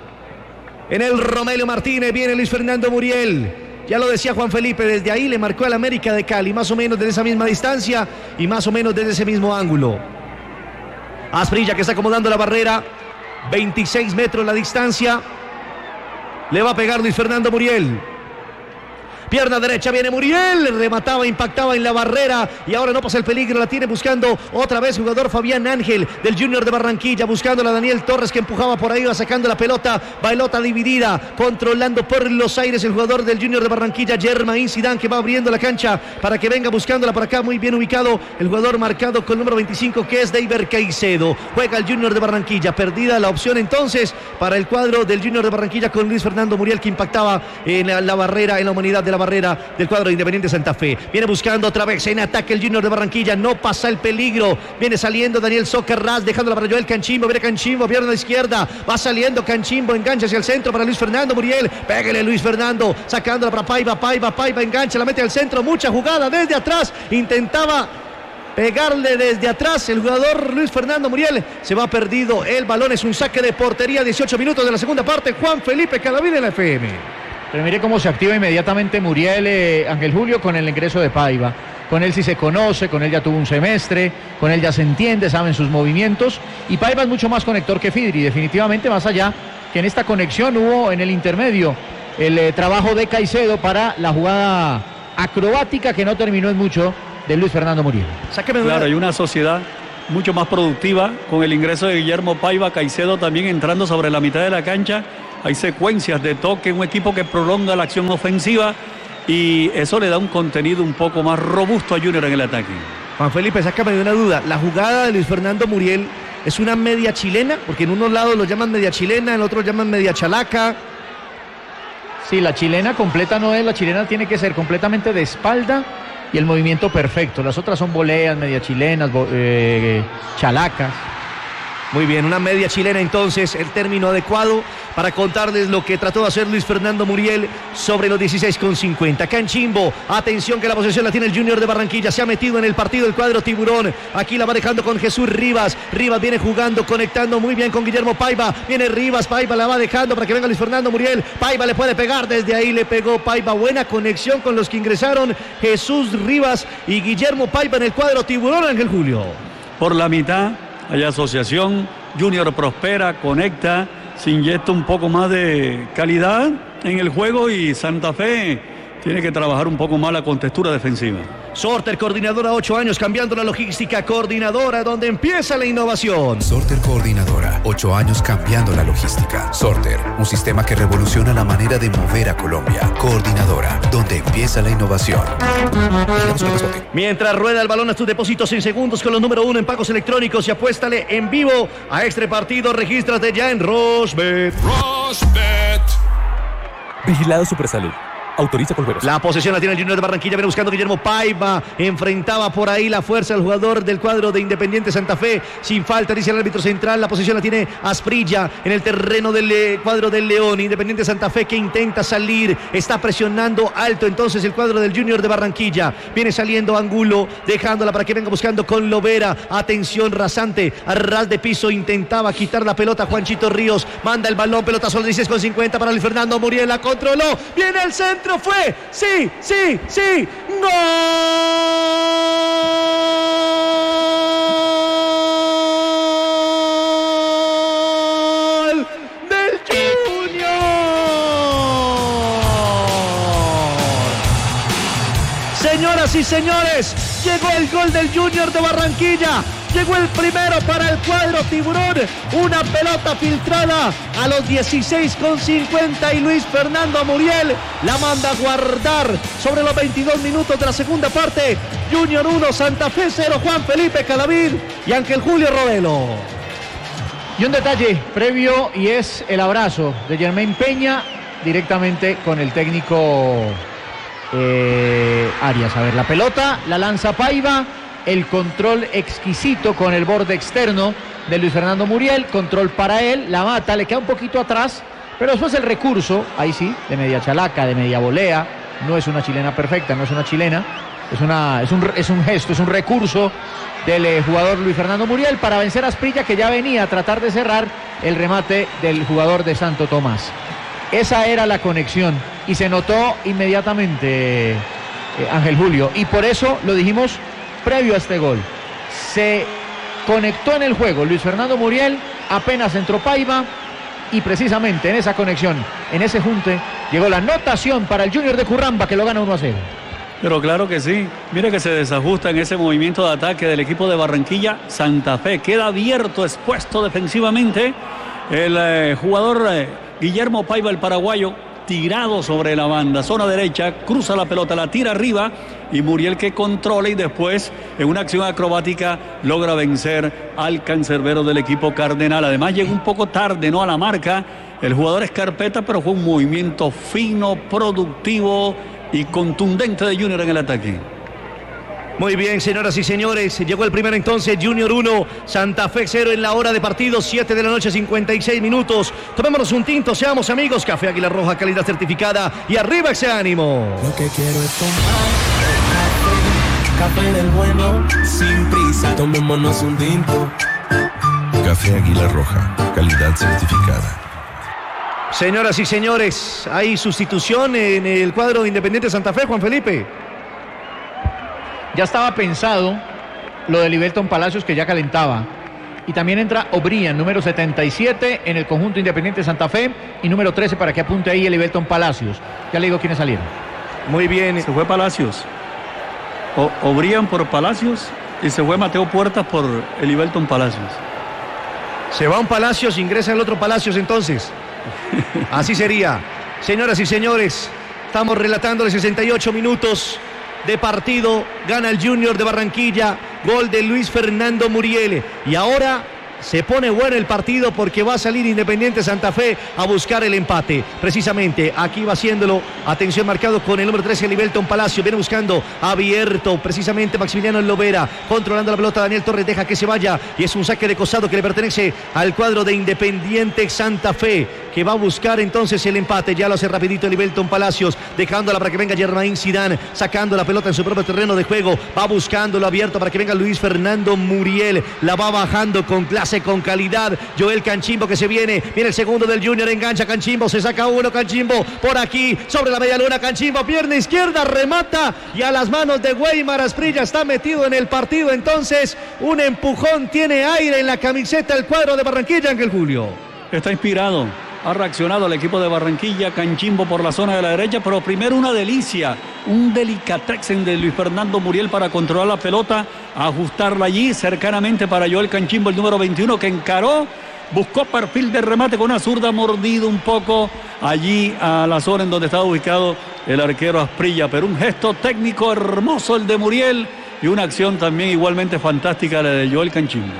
En el Romelio Martínez viene Luis Fernando Muriel. Ya lo decía Juan Felipe, desde ahí le marcó al América de Cali, más o menos desde esa misma distancia y más o menos desde ese mismo ángulo. Asprilla que está acomodando la barrera, 26 metros la distancia. Le va a pegar Luis Fernando Muriel. Pierna derecha viene Muriel, remataba, impactaba en la barrera y ahora no pasa el peligro, la tiene buscando otra vez jugador Fabián Ángel del Junior de Barranquilla, buscándola Daniel Torres que empujaba por ahí, va sacando la pelota dividida, controlando por los aires el jugador del Junior de Barranquilla, Jermaine Zidane, que va abriendo la cancha para que venga buscándola por acá, muy bien ubicado el jugador marcado con el número 25 que es David Caicedo. Juega el Junior de Barranquilla, perdida la opción entonces para el cuadro del Junior de Barranquilla con Luis Fernando Muriel, que impactaba en la barrera, en la humanidad de la barrera del cuadro de Independiente Santa Fe. Viene buscando otra vez en ataque el Junior de Barranquilla, no pasa el peligro, viene saliendo Daniel Socarrás, dejándola para Joel Canchimbo, viene Canchimbo, pierna izquierda, va saliendo Canchimbo, engancha hacia el centro para Luis Fernando Muriel, pégale Luis Fernando, sacándola para Paiva, engancha, la mete al centro, mucha jugada desde atrás, intentaba pegarle desde atrás el jugador Luis Fernando Muriel, se va perdido el balón, es un saque de portería, 18 minutos de la segunda parte. Juan Felipe Cadavid en la FM. Pero mire cómo se activa inmediatamente Muriel, Ángel Julio, con el ingreso de Paiva. Con él sí se conoce, con él ya tuvo un semestre, con él ya se entiende, saben sus movimientos. Y Paiva es mucho más conector que Fidri, definitivamente, más allá que en esta conexión hubo en el intermedio el trabajo de Caicedo para la jugada acrobática que no terminó en mucho de Luis Fernando Muriel. Claro, hay una sociedad mucho más productiva con el ingreso de Guillermo Paiva, Caicedo también entrando sobre la mitad de la cancha. Hay secuencias de toque, un equipo que prolonga la acción ofensiva y eso le da un contenido un poco más robusto a Junior en el ataque. Juan Felipe, sácame de una duda. La jugada de Luis Fernando Muriel es una media chilena, porque en unos lados lo llaman media chilena, en otros llaman media chalaca. Sí, la chilena completa no es, la chilena tiene que ser completamente de espalda y el movimiento perfecto. Las otras son voleas, media chilenas, chalacas. Muy bien, una media chilena entonces, el término adecuado para contarles lo que trató de hacer Luis Fernando Muriel sobre los 16,50. Acá en Chimbo, atención que la posesión la tiene el Junior de Barranquilla, se ha metido en el partido el cuadro tiburón, aquí la va dejando con Jesús Rivas, Rivas viene jugando, conectando muy bien con Guillermo Paiva, viene Rivas, Paiva la va dejando para que venga Luis Fernando Muriel, Paiva le puede pegar, desde ahí le pegó Paiva, buena conexión con los que ingresaron, Jesús Rivas y Guillermo Paiva en el cuadro tiburón, Ángel Julio. Por la mitad hay asociación, Junior prospera, conecta, se inyecta un poco más de calidad en el juego y Santa Fe tiene que trabajar un poco más la contextura defensiva. Sorter, coordinadora, 8 años cambiando la logística, coordinadora donde empieza la innovación. Sorter Coordinadora, 8 años cambiando la logística. Sorter, un sistema que revoluciona la manera de mover a Colombia. Coordinadora, donde empieza la innovación. Mientras rueda el balón a tus depósitos en segundos con los número 1 en pagos electrónicos y apuéstale en vivo a este partido, regístrate ya en Rosbet. Rosbet. Vigilado Supersalud. Autoriza con juegos. La posesión la tiene el Junior de Barranquilla, viene buscando Guillermo Paiva, enfrentaba por ahí la fuerza del jugador del cuadro de Independiente Santa Fe, sin falta, dice el árbitro central, la posesión la tiene Asprilla en el terreno del cuadro del León, Independiente Santa Fe que intenta salir, está presionando alto entonces el cuadro del Junior de Barranquilla, viene saliendo Angulo, dejándola para que venga buscando con Lovera, atención rasante, a ras de piso, intentaba quitar la pelota Juanchito Ríos, manda el balón, pelota solo 16,50 para Luis Fernando Muriel, la controló, viene el centro, fue, sí, ¡gol! Del Junior. Señoras y señores, llegó el gol del Junior de Barranquilla. Llegó el primero para el cuadro tiburón, una pelota filtrada a los 16,50 y Luis Fernando Muriel la manda a guardar sobre los 22 minutos de la segunda parte. Junior 1, Santa Fe 0, Juan Felipe Cadavid y Ángel Julio Rodelo. Y un detalle previo y es el abrazo de Jermaine Peña directamente con el técnico Arias. A ver, la pelota la lanza Paiva. El control exquisito con el borde externo de Luis Fernando Muriel, control para él, la mata, le queda un poquito atrás, pero después el recurso, ahí sí, de media chalaca, de media volea, no es una chilena perfecta, no es una chilena, es un gesto, es un recurso del jugador Luis Fernando Muriel para vencer a Asprilla, que ya venía a tratar de cerrar el remate del jugador de Santo Tomás. Esa era la conexión y se notó inmediatamente, Ángel Julio, y por eso lo dijimos previo a este gol. Se conectó en el juego Luis Fernando Muriel, apenas entró Paiva y precisamente en esa conexión, en ese junte, llegó la anotación para el Junior de Curramba que lo gana 1-0. Pero claro que sí, mire que se desajusta en ese movimiento de ataque del equipo de Barranquilla. Santa Fe queda abierto, expuesto defensivamente. El jugador Guillermo Paiva, el paraguayo, tirado sobre la banda, zona derecha, cruza la pelota, la tira arriba y Muriel que controla y después en una acción acrobática logra vencer al cancerbero del equipo cardenal. Además llegó un poco tarde, ¿no?, a la marca el jugador Escarpeta, pero fue un movimiento fino, productivo y contundente de Junior en el ataque. Muy bien, señoras y señores, llegó el primero entonces, Junior 1, Santa Fe 0 en la hora de partido, 7 de la noche, 56 minutos. Tomémonos un tinto, seamos amigos, Café Águila Roja, calidad certificada y arriba ese ánimo. Lo que quiero es tomar café del bueno, sin prisa, tomémonos un tinto. Café Águila Roja, calidad certificada. Señoras y señores, hay sustitución en el cuadro de Independiente Santa Fe, Juan Felipe. Ya estaba pensado lo de Liberton Palacios, que ya calentaba. Y también entra O'Brien, número 77 en el conjunto Independiente Santa Fe, y número 13 para que apunte ahí el Liberton Palacios. Ya le digo quiénes salieron. Muy bien. Se fue Palacios. O'Brien por Palacios. Y se fue Mateo Puertas por Elivelton Palacios. Se va un Palacios, ingresa el otro Palacios entonces. Así sería. Señoras y señores, estamos relatando los 68 minutos de partido. Gana el Junior de Barranquilla. Gol de Luis Fernando Muriel. Y ahora se pone bueno el partido porque va a salir Independiente Santa Fe a buscar el empate. Precisamente aquí va haciéndolo. Atención, marcado con el número 13, Elivelton Palacio. Viene buscando abierto. Precisamente Maximiliano Lovera. Controlando la pelota. Daniel Torres deja que se vaya. Y es un saque de costado que le pertenece al cuadro de Independiente Santa Fe, que va a buscar entonces el empate. Ya lo hace rapidito Elivelton Palacios, dejándola para que venga Germain Zidane, sacando la pelota en su propio terreno de juego. Va buscándolo abierto para que venga Luis Fernando Muriel. La va bajando con clase, con calidad. Joel Canchimbo que se viene el segundo del Junior, engancha Canchimbo, se saca uno, Canchimbo por aquí, sobre la media luna, Canchimbo, pierna izquierda, remata y a las manos de Weimar Asprilla. Está metido en el partido entonces, un empujón, tiene aire en la camiseta el cuadro de Barranquilla, Ángel Julio. Está inspirado, ha reaccionado el equipo de Barranquilla. Canchimbo por la zona de la derecha, pero primero una delicia, un delicatessen de Luis Fernando Muriel para controlar la pelota, ajustarla allí cercanamente para Joel Canchimbo, el número 21, que encaró, buscó perfil de remate con una zurda, mordido un poco allí a la zona en donde estaba ubicado el arquero Asprilla, pero un gesto técnico hermoso el de Muriel y una acción también igualmente fantástica la de Joel Canchimbo.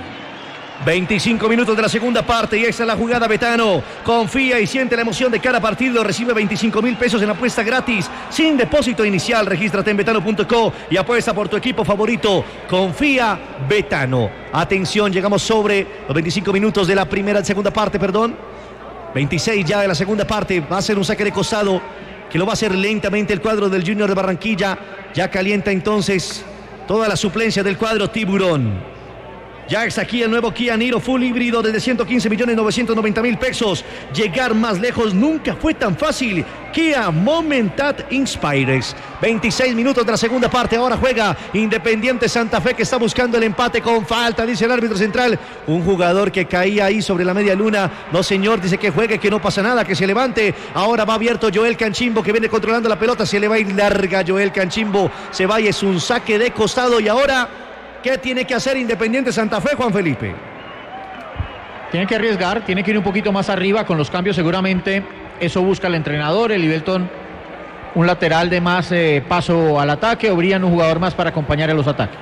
25 minutos de la segunda parte y esta es la jugada. Betano confía y siente la emoción de cada partido. Recibe 25,000 pesos en apuesta gratis sin depósito inicial. Regístrate en betano.co y apuesta por tu equipo favorito. Confía, Betano. Atención, llegamos sobre los 25 minutos de la segunda parte, 26 ya de la segunda parte. Va a ser un saque de costado que lo va a hacer lentamente el cuadro del Junior de Barranquilla. Ya calienta entonces toda la suplencia del cuadro tiburón. Ya está aquí el nuevo Kia Niro Full híbrido desde 115,990,000 pesos. Llegar más lejos nunca fue tan fácil. Kia Momentat Inspires. 26 minutos de la segunda parte. Ahora juega Independiente Santa Fe, que está buscando el empate con falta, dice el árbitro central. Un jugador que caía ahí sobre la media luna. No, señor, dice que juegue, que no pasa nada, que se levante. Ahora va abierto Joel Canchimbo, que viene controlando la pelota. Se le va a ir larga Joel Canchimbo. Se va y es un saque de costado. Y ahora, ¿qué tiene que hacer Independiente Santa Fe, Juan Felipe? Tiene que arriesgar, tiene que ir un poquito más arriba con los cambios seguramente. Eso busca el entrenador. Elivelton, un lateral de más paso al ataque. Obrian, un jugador más para acompañar a los ataques.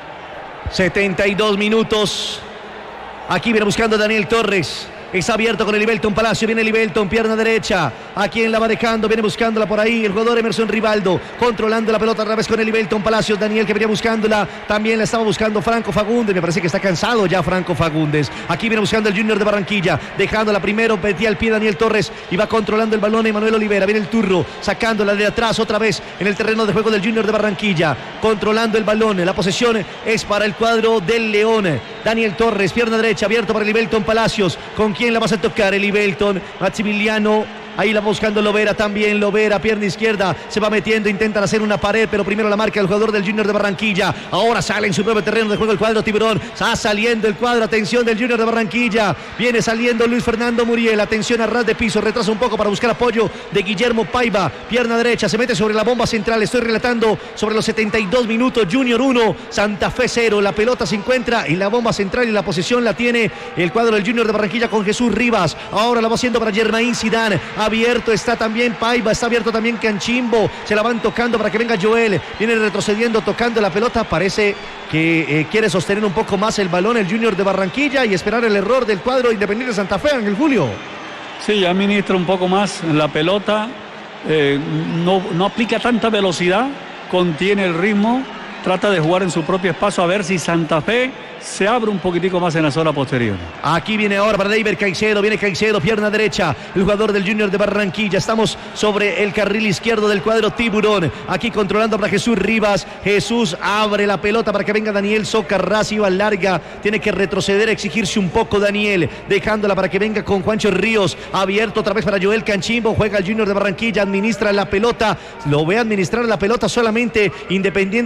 72 minutos. Aquí viene buscando Daniel Torres. Está abierto con Elivelton Palacio. Viene Elivelton, pierna derecha. ¿A quién la va dejando? Viene buscándola por ahí el jugador Emerson Rivaldo, controlando la pelota otra vez con Elivelton Palacio. Daniel, que venía buscándola. También la estaba buscando Franco Fagundes. Me parece que está cansado ya Franco Fagundes. Aquí viene buscando el Junior de Barranquilla. Dejándola primero, metía al pie Daniel Torres. Y va controlando el balón Emanuel Olivera. Viene el turro, sacándola de atrás otra vez en el terreno de juego del Junior de Barranquilla. Controlando el balón. La posesión es para el cuadro del León. Daniel Torres, pierna derecha, abierto para Elivelton Palacios. ¿Con quién la vas a tocar? Elivelton, Maximiliano. Ahí la buscando Lovera también. Lovera, pierna izquierda, se va metiendo, intentan hacer una pared, pero primero la marca el jugador del Junior de Barranquilla. Ahora sale en su propio terreno de juego el cuadro tiburón. Está saliendo el cuadro, atención del Junior de Barranquilla. Viene saliendo Luis Fernando Muriel, atención a ras de piso, retrasa un poco para buscar apoyo de Guillermo Paiva. Pierna derecha, se mete sobre la bomba central. Estoy relatando sobre los 72 minutos. Junior 1, Santa Fe 0. La pelota se encuentra en la bomba central y la posesión la tiene el cuadro del Junior de Barranquilla con Jesús Rivas. Ahora la va haciendo para Germain Zidane. Abierto está también Paiva, está abierto también Canchimbo. Se la van tocando para que venga Joel. Viene retrocediendo, tocando la pelota. Parece que quiere sostener un poco más el balón el Junior de Barranquilla y esperar el error del cuadro Independiente Santa Fe, Ángel Julio. Sí, ya administra un poco más la pelota. No aplica tanta velocidad, contiene el ritmo, trata de jugar en su propio espacio a ver si Santa Fe se abre un poquitico más en la zona posterior. Aquí viene ahora para David Caicedo, viene Caicedo, pierna derecha, el jugador del Junior de Barranquilla. Estamos sobre el carril izquierdo del cuadro tiburón, aquí controlando para Jesús Rivas. Jesús abre la pelota para que venga Daniel Socarrás, iba larga, tiene que retroceder, exigirse un poco Daniel, dejándola para que venga con Juancho Ríos, abierto otra vez para Joel Canchimbo. Juega el Junior de Barranquilla, administra la pelota, lo ve administrar la pelota solamente Independiente Santa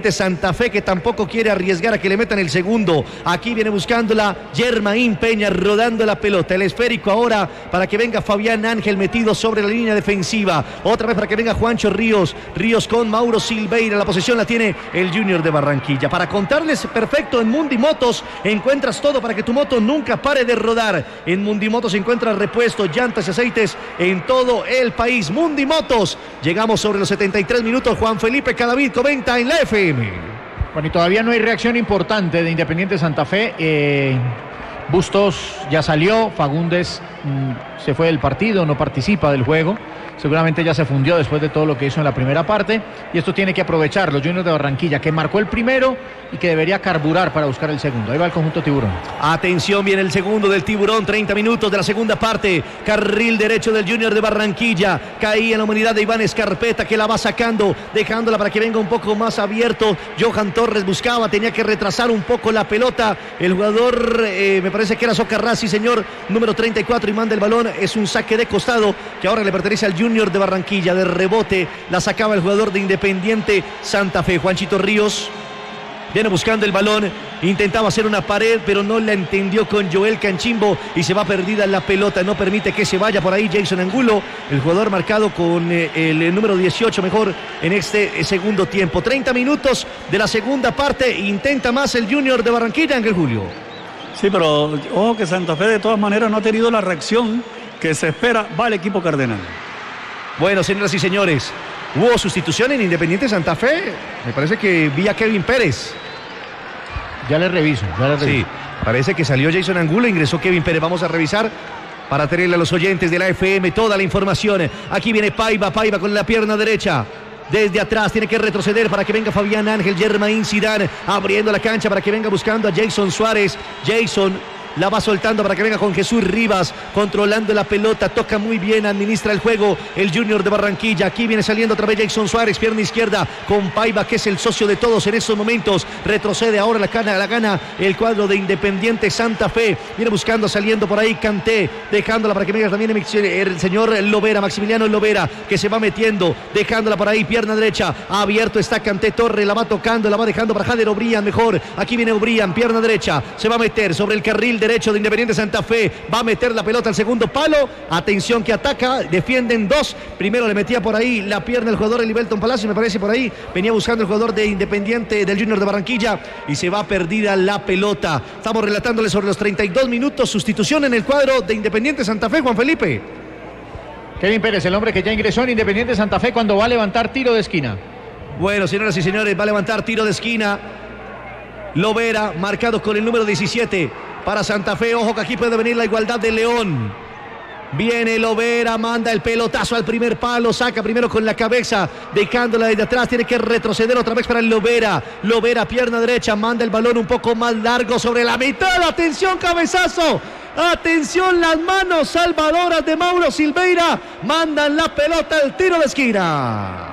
Santa Fe, que tampoco quiere arriesgar a que le metan el segundo. Aquí viene buscándola Germain Peña, rodando la pelota. El esférico ahora para que venga Fabián Ángel metido sobre la línea defensiva. Otra vez para que venga Juancho Ríos. Ríos con Mauro Silveira. La posesión la tiene el Junior de Barranquilla. Para contarles perfecto, en Mundi Motos encuentras todo para que tu moto nunca pare de rodar. En Mundi Motos encuentras repuestos, llantas y aceites en todo el país. Mundi Motos. Llegamos sobre los 73 minutos. Juan Felipe Cadavid comenta en la FM. Bueno, y todavía no hay reacción importante de Independiente Santa Fe. Bustos ya salió, Fagundes se fue del partido, no participa del juego. Seguramente ya se fundió después de todo lo que hizo en la primera parte. Y esto tiene que aprovechar los Juniors de Barranquilla, que marcó el primero y que debería carburar para buscar el segundo. Ahí va el conjunto Tiburón. Atención, viene el segundo del Tiburón. 30 minutos de la segunda parte. Carril derecho del Junior de Barranquilla. Caía en la humanidad de Iván Escarpeta, que la va sacando, dejándola para que venga un poco más abierto. Johan Torres buscaba, tenía que retrasar un poco la pelota. El jugador, me parece que era Socarrás, señor, número 34, y manda el balón. Es un saque de costado que ahora le pertenece al Junior de Barranquilla. De rebote la sacaba el jugador de Independiente Santa Fe. Juanchito Ríos viene buscando el balón, intentaba hacer una pared, pero no la entendió con Joel Canchimbo y se va perdida la pelota. No permite que se vaya por ahí Jason Angulo, el jugador marcado con el número 18 mejor en este segundo tiempo. 30 minutos de la segunda parte. Intenta más el Junior de Barranquilla, Ángel Julio. Sí, pero ojo que Santa Fe de todas maneras no ha tenido la reacción que se espera. Va el equipo cardenal. Bueno, señoras y señores, hubo sustitución en Independiente Santa Fe. Me parece que vi a Kevin Pérez. Ya le reviso. Sí, parece que salió Jason Angulo, ingresó Kevin Pérez. Vamos a revisar para tenerle a los oyentes de la FM toda la información. Aquí viene Paiva con la pierna derecha. Desde atrás tiene que retroceder para que venga Fabián Ángel. Germain Zidane abriendo la cancha para que venga buscando a Jason Suárez. Jason la va soltando para que venga con Jesús Rivas, controlando la pelota, toca muy bien, administra el juego el Junior de Barranquilla. Aquí viene saliendo otra vez Jason Suárez, pierna izquierda con Paiva, que es el socio de todos en estos momentos. Retrocede ahora la gana el cuadro de Independiente Santa Fe. Viene buscando, saliendo por ahí Kanté, dejándola para que venga también el señor Lovera, Maximiliano Lovera, que se va metiendo, dejándola por ahí, pierna derecha, abierto está Kanté Torre, la va tocando, la va dejando para Jader Obrian mejor. Aquí viene Obrian, pierna derecha, se va a meter sobre el carril derecho de Independiente Santa Fe, va a meter la pelota al segundo palo. Atención que ataca, defienden dos. Primero le metía por ahí la pierna el jugador Elivelton Palacio, me parece por ahí. Venía buscando el jugador de Independiente del Junior de Barranquilla y se va perdida la pelota. Estamos relatándole sobre los 32 minutos. Sustitución en el cuadro de Independiente Santa Fe, Juan Felipe. Kevin Pérez, el hombre que ya ingresó en Independiente Santa Fe cuando va a levantar tiro de esquina. Bueno, señoras y señores, va a levantar tiro de esquina. Lovera, marcado con el número 17 para Santa Fe. Ojo que aquí puede venir la igualdad de León. Viene Lovera, manda el pelotazo al primer palo, saca primero con la cabeza, dejándola desde atrás, tiene que retroceder otra vez para el Lovera. Lovera, pierna derecha, manda el balón un poco más largo sobre la mitad. Atención, cabezazo. Atención, las manos salvadoras de Mauro Silveira. Mandan la pelota al tiro de esquina.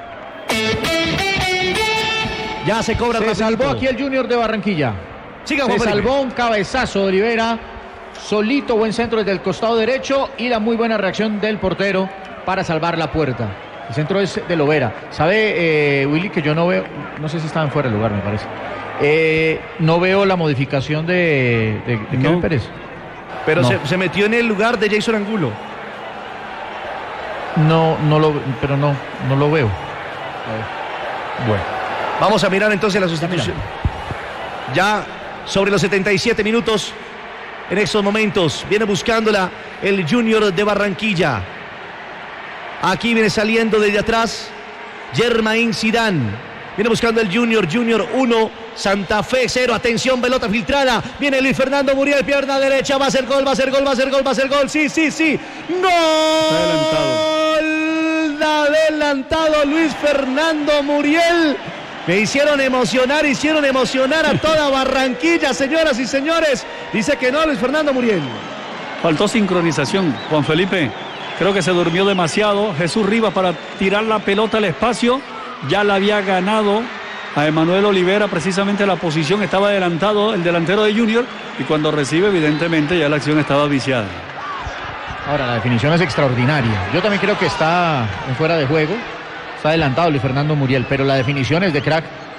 Ya se cobra. Se salvó aquí el Junior de Barranquilla. Siga, se salvó un cabezazo de Olivera. Solito, buen centro desde el costado derecho y la muy buena reacción del portero para salvar la puerta. El centro es de Lovera. ¿Sabe, Willy, que yo no veo, no sé si estaban fuera del lugar, me parece. No veo la modificación de Kevin Pérez. Pero no. Se metió en el lugar de Jason Angulo. No lo veo. Bueno, vamos a mirar entonces la sustitución. Ya sobre los 77 minutos. En estos momentos viene buscándola el Junior de Barranquilla. Aquí viene saliendo desde atrás Germain Zidane. Viene buscando el Junior 1, Santa Fe 0. Atención, pelota filtrada. Viene Luis Fernando Muriel, pierna derecha. Va a ser gol. Sí. ¡Gol! Adelantado Luis Fernando Muriel. Me hicieron emocionar a toda Barranquilla, señoras y señores. Dice que no, Luis Fernando Muriel. Faltó sincronización, Juan Felipe. Creo que se durmió demasiado. Jesús Rivas para tirar la pelota al espacio. Ya la había ganado a Emanuel Olivera, precisamente la posición. Estaba adelantado el delantero de Junior. Y cuando recibe, evidentemente, ya la acción estaba viciada. Ahora, la definición es extraordinaria. Yo también creo que está en fuera de juego. Está adelantado Luis Fernando Muriel, pero la definición es de crack.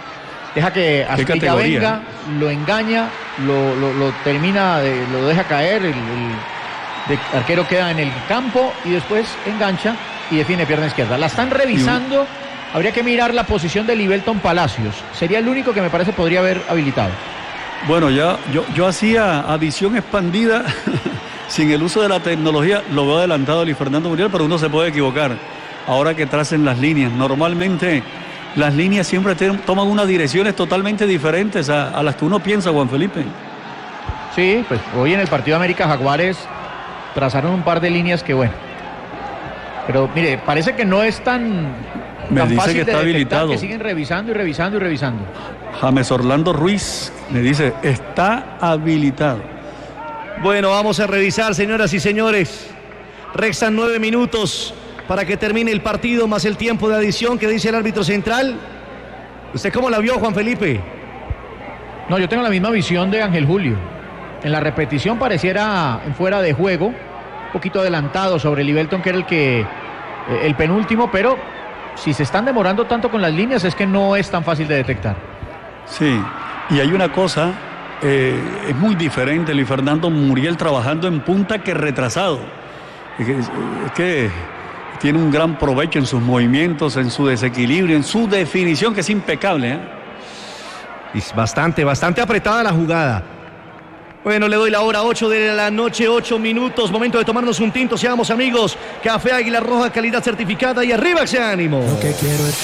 Deja que Asprilla venga, lo engaña, lo termina, lo deja caer, el arquero queda en el campo y después engancha y define pierna izquierda. La están revisando, habría que mirar la posición de Libelton Palacios. Sería el único que me parece podría haber habilitado. Bueno, ya yo hacía a visión expandida sin el uso de la tecnología, lo veo adelantado Luis Fernando Muriel, pero uno se puede equivocar. Ahora que tracen las líneas, normalmente las líneas siempre toman unas direcciones totalmente diferentes a las que uno piensa, Juan Felipe. Sí, pues hoy en el partido América Jaguares trazaron un par de líneas que bueno. Pero mire, parece que no es tan fácil que está habilitado. Que siguen revisando y revisando y revisando. James Orlando Ruiz me dice, está habilitado. Bueno, vamos a revisar, señoras y señores. Restan 9 minutos para que termine el partido, más el tiempo de adición que dice el árbitro central. ¿Usted cómo la vio, Juan Felipe? No, yo tengo la misma visión de Ángel Julio. En la repetición pareciera en fuera de juego, un poquito adelantado sobre Libelton, que era el penúltimo, pero si se están demorando tanto con las líneas es que no es tan fácil de detectar. Sí, y hay una cosa, es muy diferente Luis Fernando Muriel trabajando en punta que retrasado. Es que tiene un gran provecho en sus movimientos, en su desequilibrio, en su definición, que es impecable, ¿eh? Es bastante apretada la jugada. Bueno, le doy la hora 8 de la noche, 8 minutos. Momento de tomarnos un tinto, seamos amigos. Café Águila Roja, calidad certificada y arriba ese ánimo. Lo que quiero es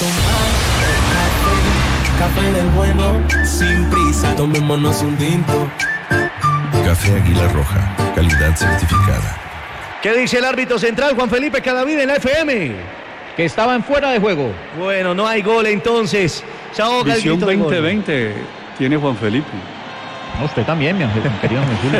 tomar café del bueno, sin prisa. Tomémonos un tinto. Café Águila Roja, calidad certificada. ¿Qué dice el árbitro central, Juan Felipe Cadavid en la FM? Que estaban fuera de juego. Bueno, no hay gol entonces. Chao, Visión 2020 tiene Juan Felipe. No, usted también, mi querido Ángel Julio.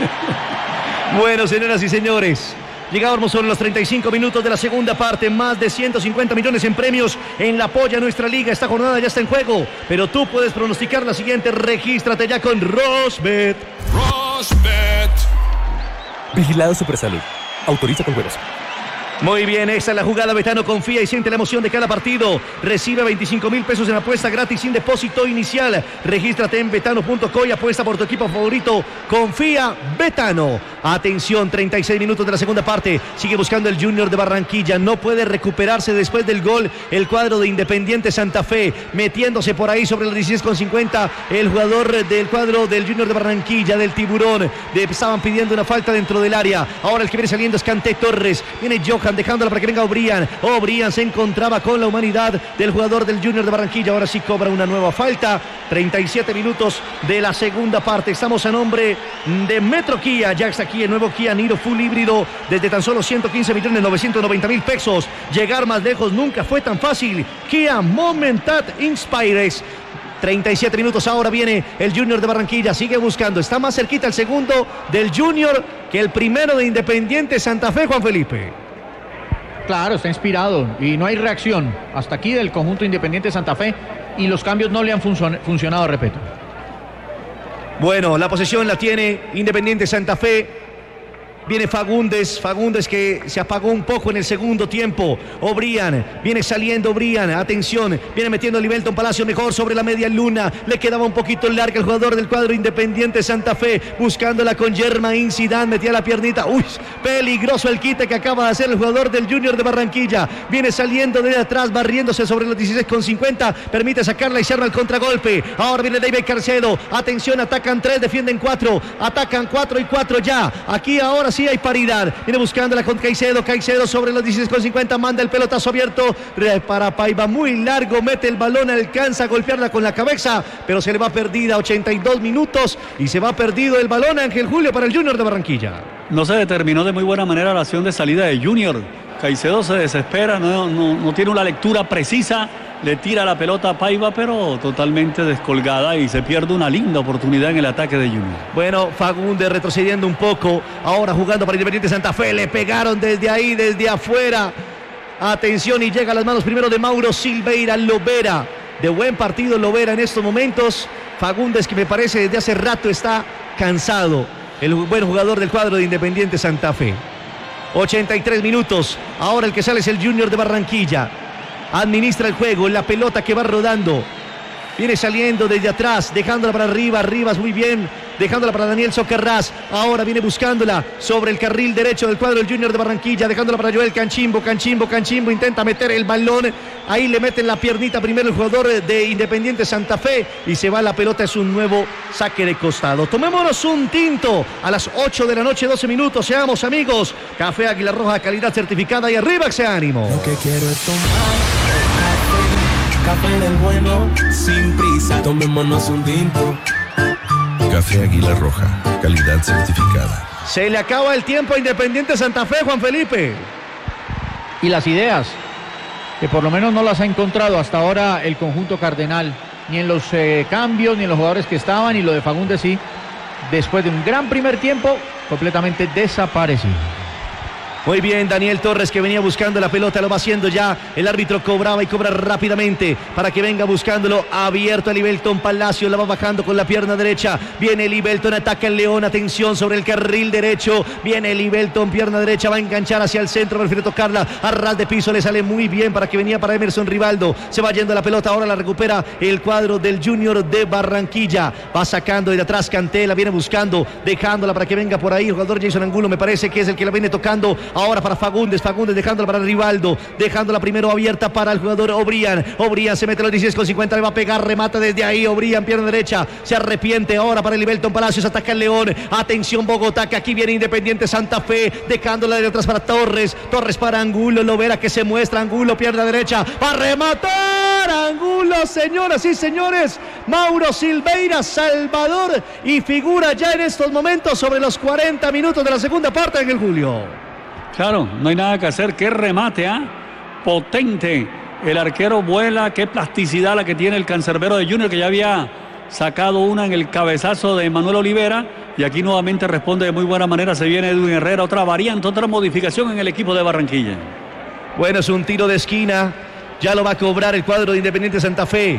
Bueno, señoras y señores, llegamos sobre los 35 minutos de la segunda parte. Más de 150 millones en premios en la polla nuestra liga. Esta jornada ya está en juego, pero tú puedes pronosticar la siguiente. Regístrate ya con Rosbet. Rosbet. Vigilado Supersalud. Autoriza con juegos. Muy bien, esta es la jugada. Betano confía y siente la emoción de cada partido. Recibe 25,000 pesos en apuesta gratis sin depósito inicial. Regístrate en betano.co y apuesta por tu equipo favorito. Confía, Betano. Atención, 36 minutos de la segunda parte. Sigue buscando el Junior de Barranquilla. No puede recuperarse después del gol el cuadro de Independiente Santa Fe. Metiéndose por ahí sobre los 16,50. El jugador del cuadro del Junior de Barranquilla, del Tiburón. Estaban pidiendo una falta dentro del área. Ahora el que viene saliendo es Canté Torres. Viene Johan dejándola para que venga Obrian. Obrian se encontraba con la humanidad del jugador del Junior de Barranquilla. Ahora sí cobra una nueva falta. 37 minutos de la segunda parte. Estamos a nombre de Metro Kia. Ya está aquí el nuevo Kia Niro Full híbrido desde tan solo 115,990,000 pesos. Llegar más lejos nunca fue tan fácil. Kia Momentat Inspires. 37 minutos, ahora viene el Junior de Barranquilla, sigue buscando, está más cerquita el segundo del Junior que el primero de Independiente Santa Fe, Juan Felipe. Claro, está inspirado y no hay reacción hasta aquí del conjunto Independiente Santa Fe y los cambios no le han funcionado, repito. Bueno, la posesión la tiene Independiente Santa Fe. Viene Fagundes que se apagó un poco en el segundo tiempo. Obrian, viene saliendo Obrian, atención, viene metiendo Libelton Palacio mejor sobre la media luna. Le quedaba un poquito larga el jugador del cuadro Independiente Santa Fe, buscándola con Germain Zidane, metía la piernita. Uy, peligroso el quite que acaba de hacer el jugador del Junior de Barranquilla. Viene saliendo de atrás, barriéndose sobre los 16,50, permite sacarla y se arma el contragolpe. Ahora viene David Carcedo, atención, atacan 3, defienden 4, atacan 4 y 4 ya. Aquí ahora sí hay paridad. Viene buscándola con Caicedo sobre los 16,50, manda el pelotazo abierto para Paiva, muy largo, mete el balón, alcanza a golpearla con la cabeza, pero se le va perdida. 82 minutos y se va perdido el balón, Ángel Julio, para el Junior de Barranquilla. No se determinó de muy buena manera la acción de salida de Junior. Caicedo se desespera, no tiene una lectura precisa, le tira la pelota a Paiva, pero totalmente descolgada y se pierde una linda oportunidad en el ataque de Junior. Bueno, Fagundes retrocediendo un poco, ahora jugando para Independiente Santa Fe, le pegaron desde ahí, desde afuera. Atención, y llega a las manos primero de Mauro Silveira, Lovera. De buen partido Lovera en estos momentos. Fagundes, que me parece desde hace rato está cansado, el buen jugador del cuadro de Independiente Santa Fe. 83 minutos, ahora el que sale es el Junior de Barranquilla. Administra el juego, la pelota que va rodando. Viene saliendo desde atrás, dejándola para arriba, Rivas muy bien, dejándola para Daniel Socarrás. Ahora viene buscándola sobre el carril derecho del cuadro del Junior de Barranquilla, dejándola para Joel Canchimbo, intenta meter el balón. Ahí le meten la piernita primero el jugador de Independiente Santa Fe y se va la pelota, es un nuevo saque de costado. Tomémonos un tinto a las 8 de la noche, 12 minutos, seamos amigos. Café Águila Roja, calidad certificada y arriba ese ánimo. Lo que quiero es tomar café del bueno, sin prisa, tomémonos un tinto. Café Águila Roja, calidad certificada. Se le acaba el tiempo a Independiente Santa Fe, Juan Felipe. Y las ideas, que por lo menos no las ha encontrado hasta ahora el conjunto cardenal, ni en los cambios, ni en los jugadores que estaban, y lo de Fagundes sí, después de un gran primer tiempo, completamente desaparecido. Muy bien, Daniel Torres, que venía buscando la pelota, lo va haciendo ya. El árbitro cobraba y cobra rápidamente para que venga buscándolo. Abierto a Libelton Palacio, la va bajando con la pierna derecha. Viene Libelton, ataca el León, atención sobre el carril derecho. Viene Libelton, pierna derecha, va a enganchar hacia el centro, prefiere tocarla a ras de piso, le sale muy bien para que venía para Emerson Rivaldo. Se va yendo la pelota, ahora la recupera el cuadro del Junior de Barranquilla. Va sacando de atrás Cantela, viene buscando, dejándola para que venga por ahí. El jugador Jason Angulo me parece que es el que la viene tocando. Ahora para Fagundes dejándola para Rivaldo, dejándola primero abierta para el jugador Obrian se mete a los 16,50, le va a pegar, remata desde ahí, Obrian, pierna derecha, se arrepiente ahora para el Libelton Palacios, ataca el León, atención Bogotá, que aquí viene Independiente Santa Fe, dejándola de atrás para Torres para Angulo, Lovera que se muestra, Angulo, pierna derecha, va a rematar, Angulo, señoras y señores, Mauro Silveira, Salvador, y figura ya en estos momentos sobre los 40 minutos de la segunda parte, Ángel Julio. Claro, no hay nada que hacer. Qué remate, potente. El arquero vuela, qué plasticidad la que tiene el cancerbero de Junior, que ya había sacado una en el cabezazo de Manuel Olivera. Y aquí nuevamente responde de muy buena manera. Se viene Edwin Herrera, otra variante, otra modificación en el equipo de Barranquilla. Bueno, es un tiro de esquina. Ya lo va a cobrar el cuadro de Independiente Santa Fe.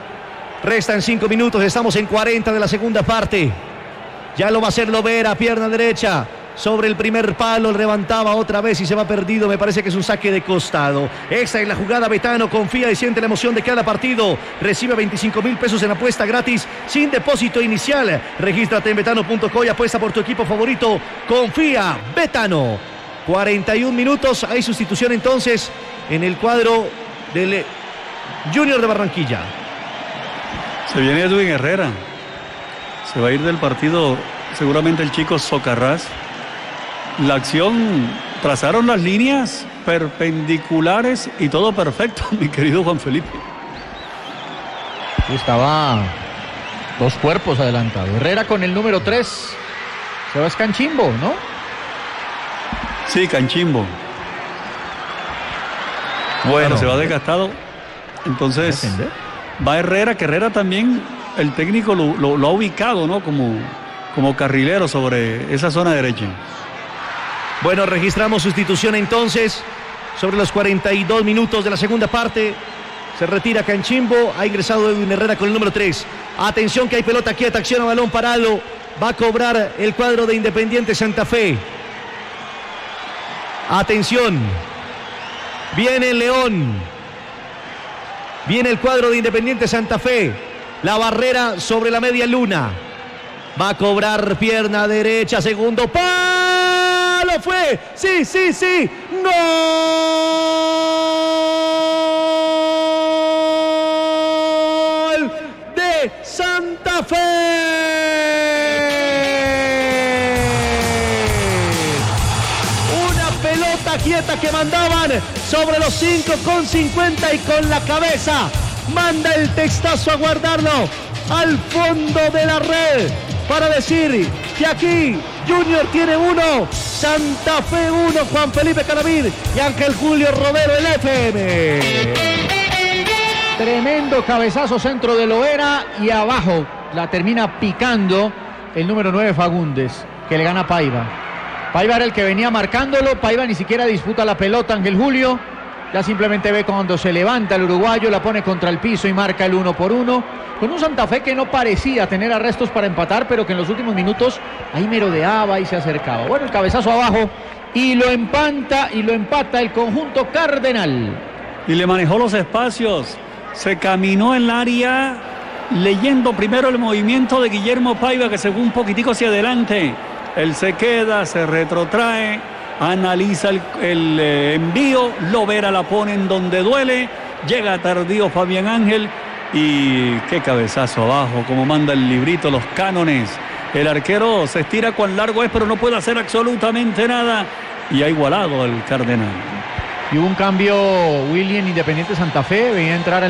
Restan 5 minutos, estamos en 40 de la segunda parte. Ya lo va a hacer Lovera, pierna derecha. Sobre el primer palo, levantaba otra vez y se va perdido. Me parece que es un saque de costado. Esa es la jugada. Betano confía y siente la emoción de cada partido. Recibe 25,000 pesos en apuesta gratis sin depósito inicial. Regístrate en betano.co y apuesta por tu equipo favorito. Confía, Betano. 41 minutos. Hay sustitución entonces en el cuadro del Junior de Barranquilla. Se viene Edwin Herrera. Se va a ir del partido seguramente el chico Socarrás. La acción, trazaron las líneas perpendiculares y todo perfecto, mi querido Juan Felipe. Estaba dos cuerpos adelantados. Herrera con el número 3. Se va a Canchimbo, ¿no? Sí, Canchimbo. Bueno, se va desgastado. Entonces, va Herrera, que Herrera también, el técnico lo ha ubicado, ¿no? Como carrilero sobre esa zona derecha. Bueno, registramos sustitución entonces sobre los 42 minutos de la segunda parte. Se retira Canchimbo, ha ingresado Edwin Herrera con el número 3. Atención que hay pelota quieta, acción a balón parado. Va a cobrar el cuadro de Independiente Santa Fe. Atención. Viene el León. Viene el cuadro de Independiente Santa Fe. La barrera sobre la media luna. Va a cobrar pierna derecha, segundo palo. Fue, sí, gol de Santa Fe. Una pelota quieta que mandaban sobre los 5,50 y con la cabeza manda el textazo a guardarlo al fondo de la red para decir que aquí Junior tiene 1, Santa Fe 1, Juan Felipe Caravid y Ángel Julio Romero, el FM. Tremendo cabezazo centro de Loera y abajo la termina picando el número 9 Fagundes, que le gana a Paiva. Paiva era el que venía marcándolo, Paiva ni siquiera disputa la pelota, Ángel Julio. Ya simplemente ve cuando se levanta el uruguayo, la pone contra el piso y marca el 1-1. Con un Santa Fe que no parecía tener arrestos para empatar, pero que en los últimos minutos ahí merodeaba y se acercaba. Bueno, el cabezazo abajo y lo empata el conjunto cardenal. Y le manejó los espacios, se caminó el área leyendo primero el movimiento de Guillermo Paiva, que se fue un poquitico hacia adelante. Él se queda, se retrotrae, analiza el envío, Lovera la pone en donde duele, llega tardío Fabián Ángel y qué cabezazo abajo, como manda el librito, los cánones. El arquero se estira cuán largo es, pero no puede hacer absolutamente nada y ha igualado el Cardenal. Y hubo un cambio, William, Independiente Santa Fe, venía a entrar